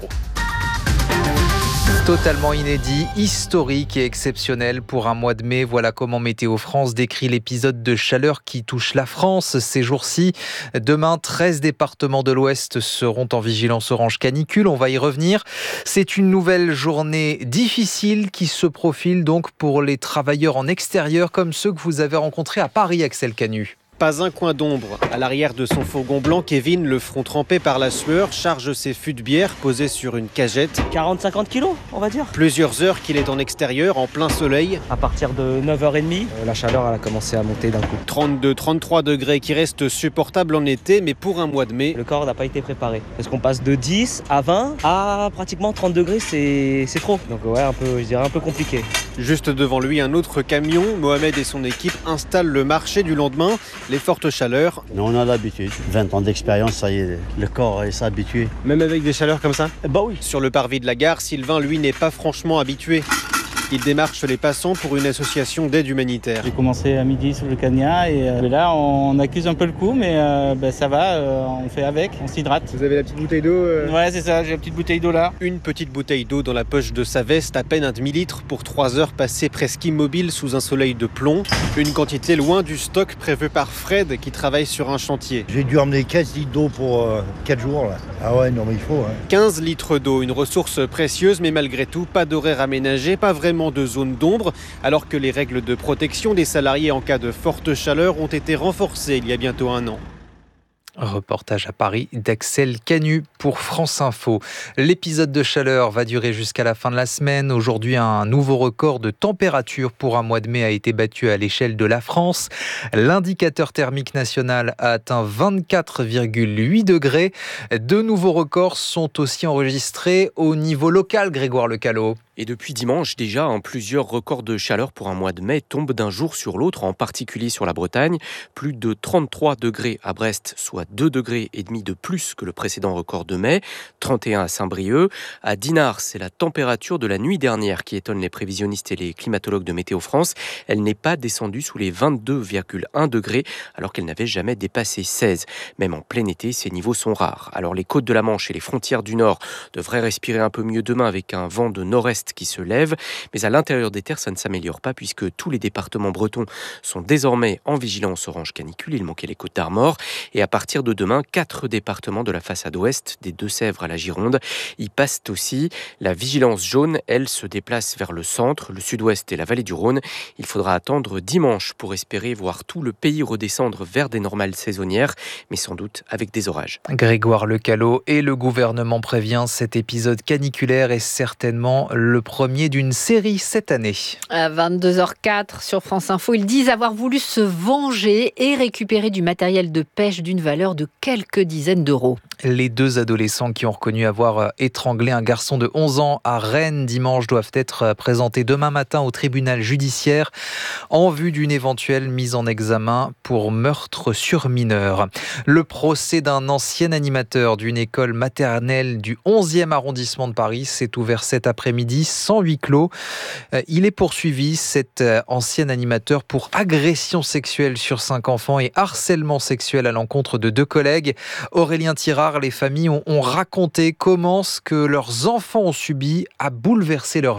Totalement inédit, historique et exceptionnel pour un mois de mai. Voilà comment Météo France décrit l'épisode de chaleur qui touche la France ces jours-ci. Demain, 13 départements de l'Ouest seront en vigilance orange canicule. On va y revenir. C'est une nouvelle journée difficile qui se profile donc pour les travailleurs en extérieur comme ceux que vous avez rencontrés à Paris, Axel Canu. Pas un coin d'ombre. À l'arrière de son fourgon blanc, Kevin, le front trempé par la sueur, charge ses fûts de bière posés sur une cagette. 40-50 kilos, on va dire. Plusieurs heures qu'il est en extérieur, en plein soleil. À partir de 9h30, la chaleur elle a commencé à monter d'un coup. 32-33 degrés qui restent supportables en été, mais pour un mois de mai... Le corps n'a pas été préparé. Parce qu'on passe de 10 à 20 à pratiquement 30 degrés, c'est trop. Donc ouais, je dirais un peu compliqué. Juste devant lui, un autre camion. Mohamed et son équipe installent le marché du lendemain. Les fortes chaleurs. On a l'habitude. 20 ans d'expérience, ça y est, le corps est habitué. Même avec des chaleurs comme ça ? Bah oui. Sur le parvis de la gare, Sylvain, lui, n'est pas franchement habitué. Il démarche les passants pour une association d'aide humanitaire. J'ai commencé à midi sur le Cagna et là on accuse un peu le coup mais ça va, on fait avec, on s'hydrate. Vous avez la petite bouteille d'eau Ouais c'est ça, j'ai la petite bouteille d'eau là. Une petite bouteille d'eau dans la poche de sa veste, à peine un demi-litre pour 3 heures passées presque immobile sous un soleil de plomb. Une quantité loin du stock prévu par Fred qui travaille sur un chantier. J'ai dû emmener 15 litres d'eau pour 4 jours là. Ah ouais non mais il faut. Hein. 15 litres d'eau, une ressource précieuse mais malgré tout pas d'horaire aménagé, pas vraiment de zone d'ombre, alors que les règles de protection des salariés en cas de forte chaleur ont été renforcées il y a bientôt 1 an. Reportage à Paris d'Axel Canu pour France Info. L'épisode de chaleur va durer jusqu'à la fin de la semaine. Aujourd'hui, un nouveau record de température pour un mois de mai a été battu à l'échelle de la France. L'indicateur thermique national a atteint 24,8 degrés. De nouveaux records sont aussi enregistrés au niveau local, Grégoire Lecalot. Et depuis dimanche, déjà, plusieurs records de chaleur pour un mois de mai tombent d'un jour sur l'autre, en particulier sur la Bretagne. Plus de 33 degrés à Brest, soit 2,5 degrés de plus que le précédent record de mai. 31 à Saint-Brieuc. À Dinard, c'est la température de la nuit dernière qui étonne les prévisionnistes et les climatologues de Météo France. Elle n'est pas descendue sous les 22,1 degrés, alors qu'elle n'avait jamais dépassé 16. Même en plein été, ces niveaux sont rares. Alors les côtes de la Manche et les frontières du Nord devraient respirer un peu mieux demain avec un vent de nord-est qui se lève, mais à l'intérieur des terres, ça ne s'améliore pas puisque tous les départements bretons sont désormais en vigilance orange canicule. Il manquait les Côtes d'Armor et à partir de demain, 4 départements de la façade ouest, des Deux-Sèvres à la Gironde, y passent aussi. La vigilance jaune, elle, se déplace vers le centre, le sud-ouest et la vallée du Rhône. Il faudra attendre dimanche pour espérer voir tout le pays redescendre vers des normales saisonnières, mais sans doute avec des orages. Grégoire Lecalot et le gouvernement prévient, cet épisode caniculaire est certainement le premier d'une série cette année. À 22h04 sur France Info, ils disent avoir voulu se venger et récupérer du matériel de pêche d'une valeur de quelques dizaines d'euros. Les 2 adolescents qui ont reconnu avoir étranglé un garçon de 11 ans à Rennes dimanche doivent être présentés demain matin au tribunal judiciaire en vue d'une éventuelle mise en examen pour meurtre sur mineur. Le procès d'un ancien animateur d'une école maternelle du 11e arrondissement de Paris s'est ouvert cet après-midi sans huis clos. Il est poursuivi, cet ancien animateur, pour agression sexuelle sur 5 enfants et harcèlement sexuel à l'encontre de 2 collègues. Aurélien Tirard, les familles ont raconté comment ce que leurs enfants ont subi a bouleversé leur vie.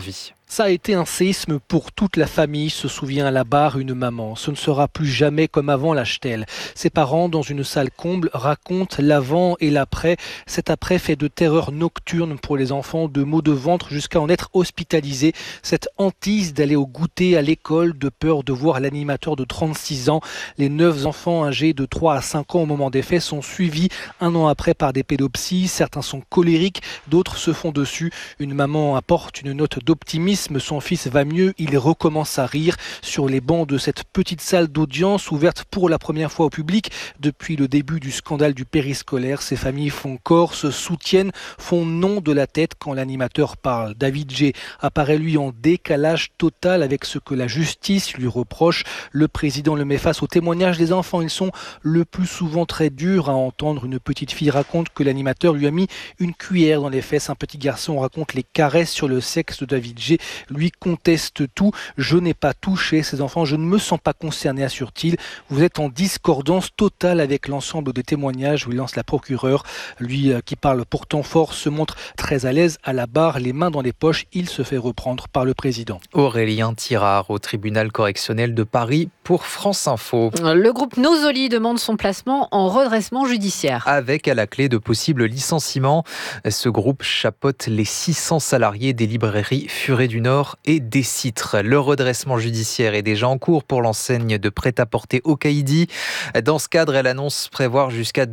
Ça a été un séisme pour toute la famille, se souvient à la barre une maman. Ce ne sera plus jamais comme avant, lâche-t-elle. Ses parents, dans une salle comble, racontent l'avant et l'après. Cet après fait de terreur nocturne pour les enfants, de maux de ventre jusqu'à en être hospitalisés. Cette hantise d'aller au goûter à l'école, de peur de voir l'animateur de 36 ans. Les 9 enfants âgés de 3 à 5 ans au moment des faits sont suivis un an après par des pédopsies. Certains sont colériques, d'autres se font dessus. Une maman apporte une note d'optimisme. Son fils va mieux, il recommence à rire sur les bancs de cette petite salle d'audience ouverte pour la première fois au public depuis le début du scandale du périscolaire. Ces familles font corps, se soutiennent, font non de la tête quand l'animateur parle. David G apparaît lui en décalage total avec ce que la justice lui reproche. Le président le met face aux témoignages des enfants. Ils sont le plus souvent très durs à entendre. Une petite fille raconte que l'animateur lui a mis une cuillère dans les fesses. Un petit garçon raconte les caresses sur le sexe de David G. Lui conteste tout. Je n'ai pas touché ces enfants, je ne me sens pas concerné, assure-t-il. Vous êtes en discordance totale avec l'ensemble des témoignages, où il lance la procureure. Lui qui parle pourtant fort se montre très à l'aise à la barre, les mains dans les poches. Il se fait reprendre par le président. Aurélien Tirard au tribunal correctionnel de Paris pour France Info. Le groupe Nosoli demande son placement en redressement judiciaire. Avec à la clé de possibles licenciements. Ce groupe chapeaute les 600 salariés des librairies Furet du Nord et des Citres. Le redressement judiciaire est déjà en cours pour l'enseigne de prêt-à-porter Okaïdi. Dans ce cadre, elle annonce prévoir jusqu'à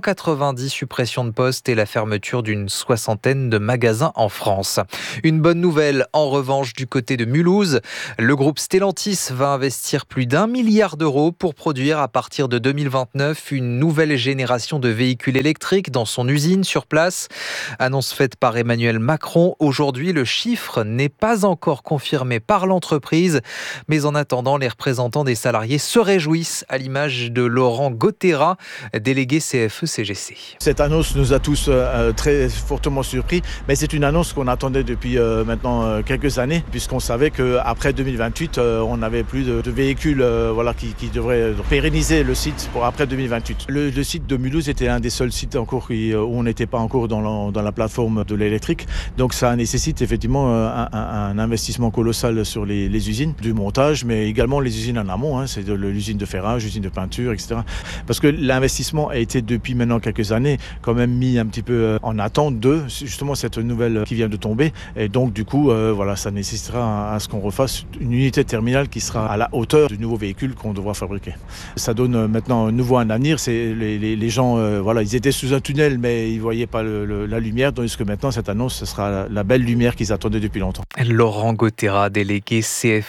290 suppressions de postes et la fermeture d'une soixantaine de magasins en France. Une bonne nouvelle, en revanche, du côté de Mulhouse. Le groupe Stellantis va investir plus d'1 milliard d'euros pour produire à partir de 2029 une nouvelle génération de véhicules électriques dans son usine sur place. Annonce faite par Emmanuel Macron. Aujourd'hui, le chiffre n'est pas encore confirmé par l'entreprise, mais en attendant, les représentants des salariés se réjouissent, à l'image de Laurent Gautera, délégué CFE-CGC. Cette annonce nous a tous très fortement surpris, mais c'est une annonce qu'on attendait depuis maintenant quelques années, puisqu'on savait qu'après 2028, on n'avait plus de véhicules qui devraient pérenniser le site pour après 2028. Le site de Mulhouse était un des seuls sites encore où on n'était pas encore dans la plateforme de l'électrique, donc ça nécessite effectivement un investissement colossal sur les usines, du montage, mais également les usines en amont, c'est l'usine de ferrage, l'usine de peinture, etc. Parce que l'investissement a été depuis maintenant quelques années quand même mis un petit peu en attente de justement cette nouvelle qui vient de tomber, et donc du coup ça nécessitera à ce qu'on refasse une unité terminale qui sera à la hauteur du nouveau véhicule qu'on devra fabriquer. Ça donne maintenant un nouveau avenir. C'est les gens ils étaient sous un tunnel mais ils voyaient pas la lumière, tandis que maintenant cette annonce ce sera la belle lumière qu'ils attendaient depuis longtemps. Laurent Gautera, délégué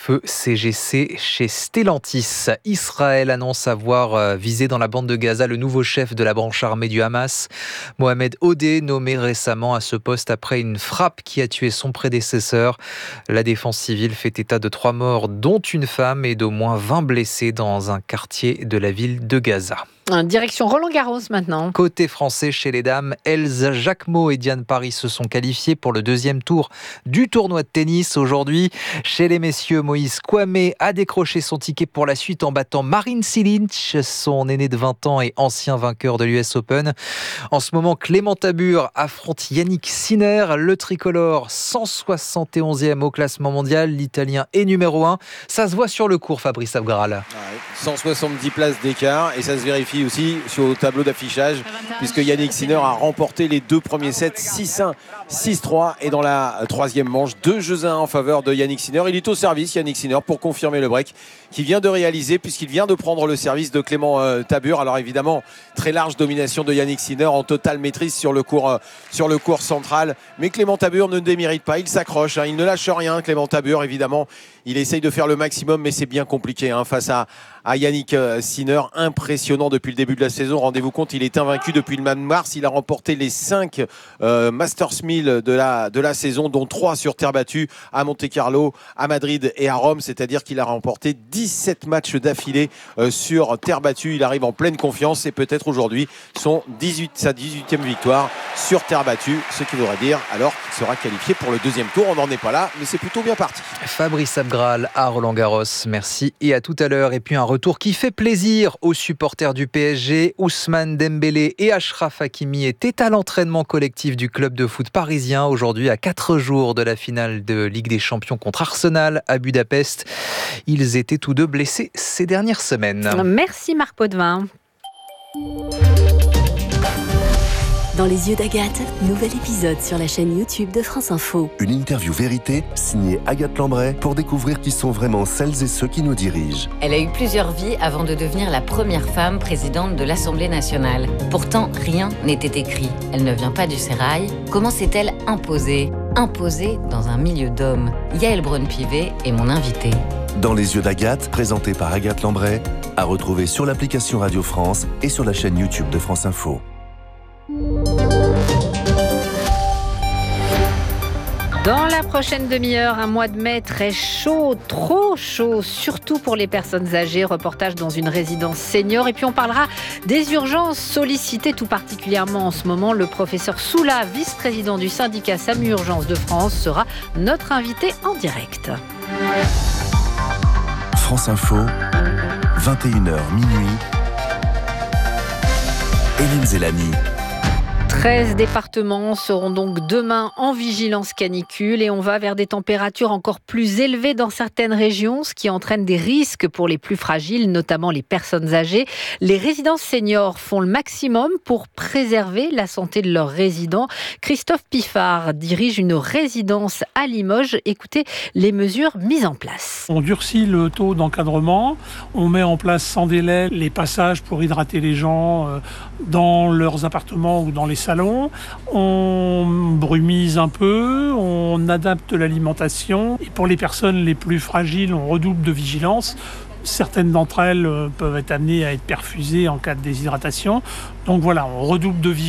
CFE-CGC chez Stellantis. Israël annonce avoir visé dans la bande de Gaza le nouveau chef de la branche armée du Hamas, Mohamed Odeh, nommé récemment à ce poste après une frappe qui a tué son prédécesseur. La défense civile fait état de 3 morts, dont une femme, et d'au moins 20 blessés dans un quartier de la ville de Gaza. Direction Roland-Garros maintenant. Côté français, chez les dames, Elsa Jacquemot et Diane Paris se sont qualifiées pour le 2e tour du tournoi de tennis. Aujourd'hui, chez les messieurs, Moïse Kouamé a décroché son ticket pour la suite en battant Marin Cilic, son aîné de 20 ans et ancien vainqueur de l'US Open. En ce moment, Clément Tabur affronte Yannick Sinner, le tricolore 171e au classement mondial. L'Italien est numéro 1. Ça se voit sur le court, Fabrice Abgral. 170 places d'écart, et ça se vérifie aussi sur le tableau d'affichage, puisque Yannick Sinner a remporté les 2 premiers sets 6-1, 6-3, et dans la 3e manche, 2-1 en faveur de Yannick Sinner. Il est au service, Yannick Sinner, pour confirmer le break qu'il vient de réaliser, puisqu'il vient de prendre le service de Clément Tabur. Alors évidemment, très large domination de Yannick Sinner, en totale maîtrise sur le court central, mais Clément Tabur ne démérite pas, il s'accroche, il ne lâche rien. Clément Tabur, évidemment, il essaye de faire le maximum, mais c'est bien compliqué face à Yannick Sinner, impressionnant depuis le début de la saison. Rendez-vous compte, il est invaincu depuis le mois de mars. Il a remporté les 5 Masters 1000 de la saison, dont 3 sur terre battue, à Monte-Carlo, à Madrid et à Rome. C'est-à-dire qu'il a remporté 17 matchs d'affilée sur terre battue. Il arrive en pleine confiance, et peut-être aujourd'hui sa 18e victoire sur terre battue, ce qui voudrait dire alors qu'il sera qualifié pour le deuxième tour. On n'en est pas là, mais c'est plutôt bien parti. Fabrice Abgral à Roland-Garros, merci et à tout à l'heure. Et puis un retour qui fait plaisir aux supporters du PSG. Ousmane Dembélé et Achraf Hakimi étaient à l'entraînement collectif du club de foot parisien aujourd'hui à 4 jours de la finale de Ligue des Champions contre Arsenal à Budapest. Ils étaient tous deux blessés ces dernières semaines. Merci Marc Potvin. Dans les yeux d'Agathe, nouvel épisode sur la chaîne YouTube de France Info. Une interview vérité signée Agathe Lambray pour découvrir qui sont vraiment celles et ceux qui nous dirigent. Elle a eu plusieurs vies avant de devenir la première femme présidente de l'Assemblée nationale. Pourtant, rien n'était écrit. Elle ne vient pas du sérail. Comment s'est-elle imposée ? Imposée dans un milieu d'hommes. Yaël Braun-Pivet est mon invitée. Dans les yeux d'Agathe, présenté par Agathe Lambray, à retrouver sur l'application Radio France et sur la chaîne YouTube de France Info. Dans la prochaine demi-heure, un mois de mai très chaud, trop chaud, surtout pour les personnes âgées. Reportage dans une résidence senior. Et puis on parlera des urgences sollicitées tout particulièrement en ce moment. Le professeur Soula, vice-président du syndicat SAMU Urgences de France, sera notre invité en direct. France Info, 21h minuit. Hélène Zélani. 13 départements seront donc demain en vigilance canicule et on va vers des températures encore plus élevées dans certaines régions, ce qui entraîne des risques pour les plus fragiles, notamment les personnes âgées. Les résidences seniors font le maximum pour préserver la santé de leurs résidents. Christophe Piffard dirige une résidence à Limoges. Écoutez les mesures mises en place. On durcit le taux d'encadrement, on met en place sans délai les passages pour hydrater les gens dans leurs appartements ou dans les salons, on brumise un peu, on adapte l'alimentation et pour les personnes les plus fragiles, on redouble de vigilance. Certaines d'entre elles peuvent être amenées à être perfusées en cas de déshydratation. Donc voilà, on redouble de vigilance.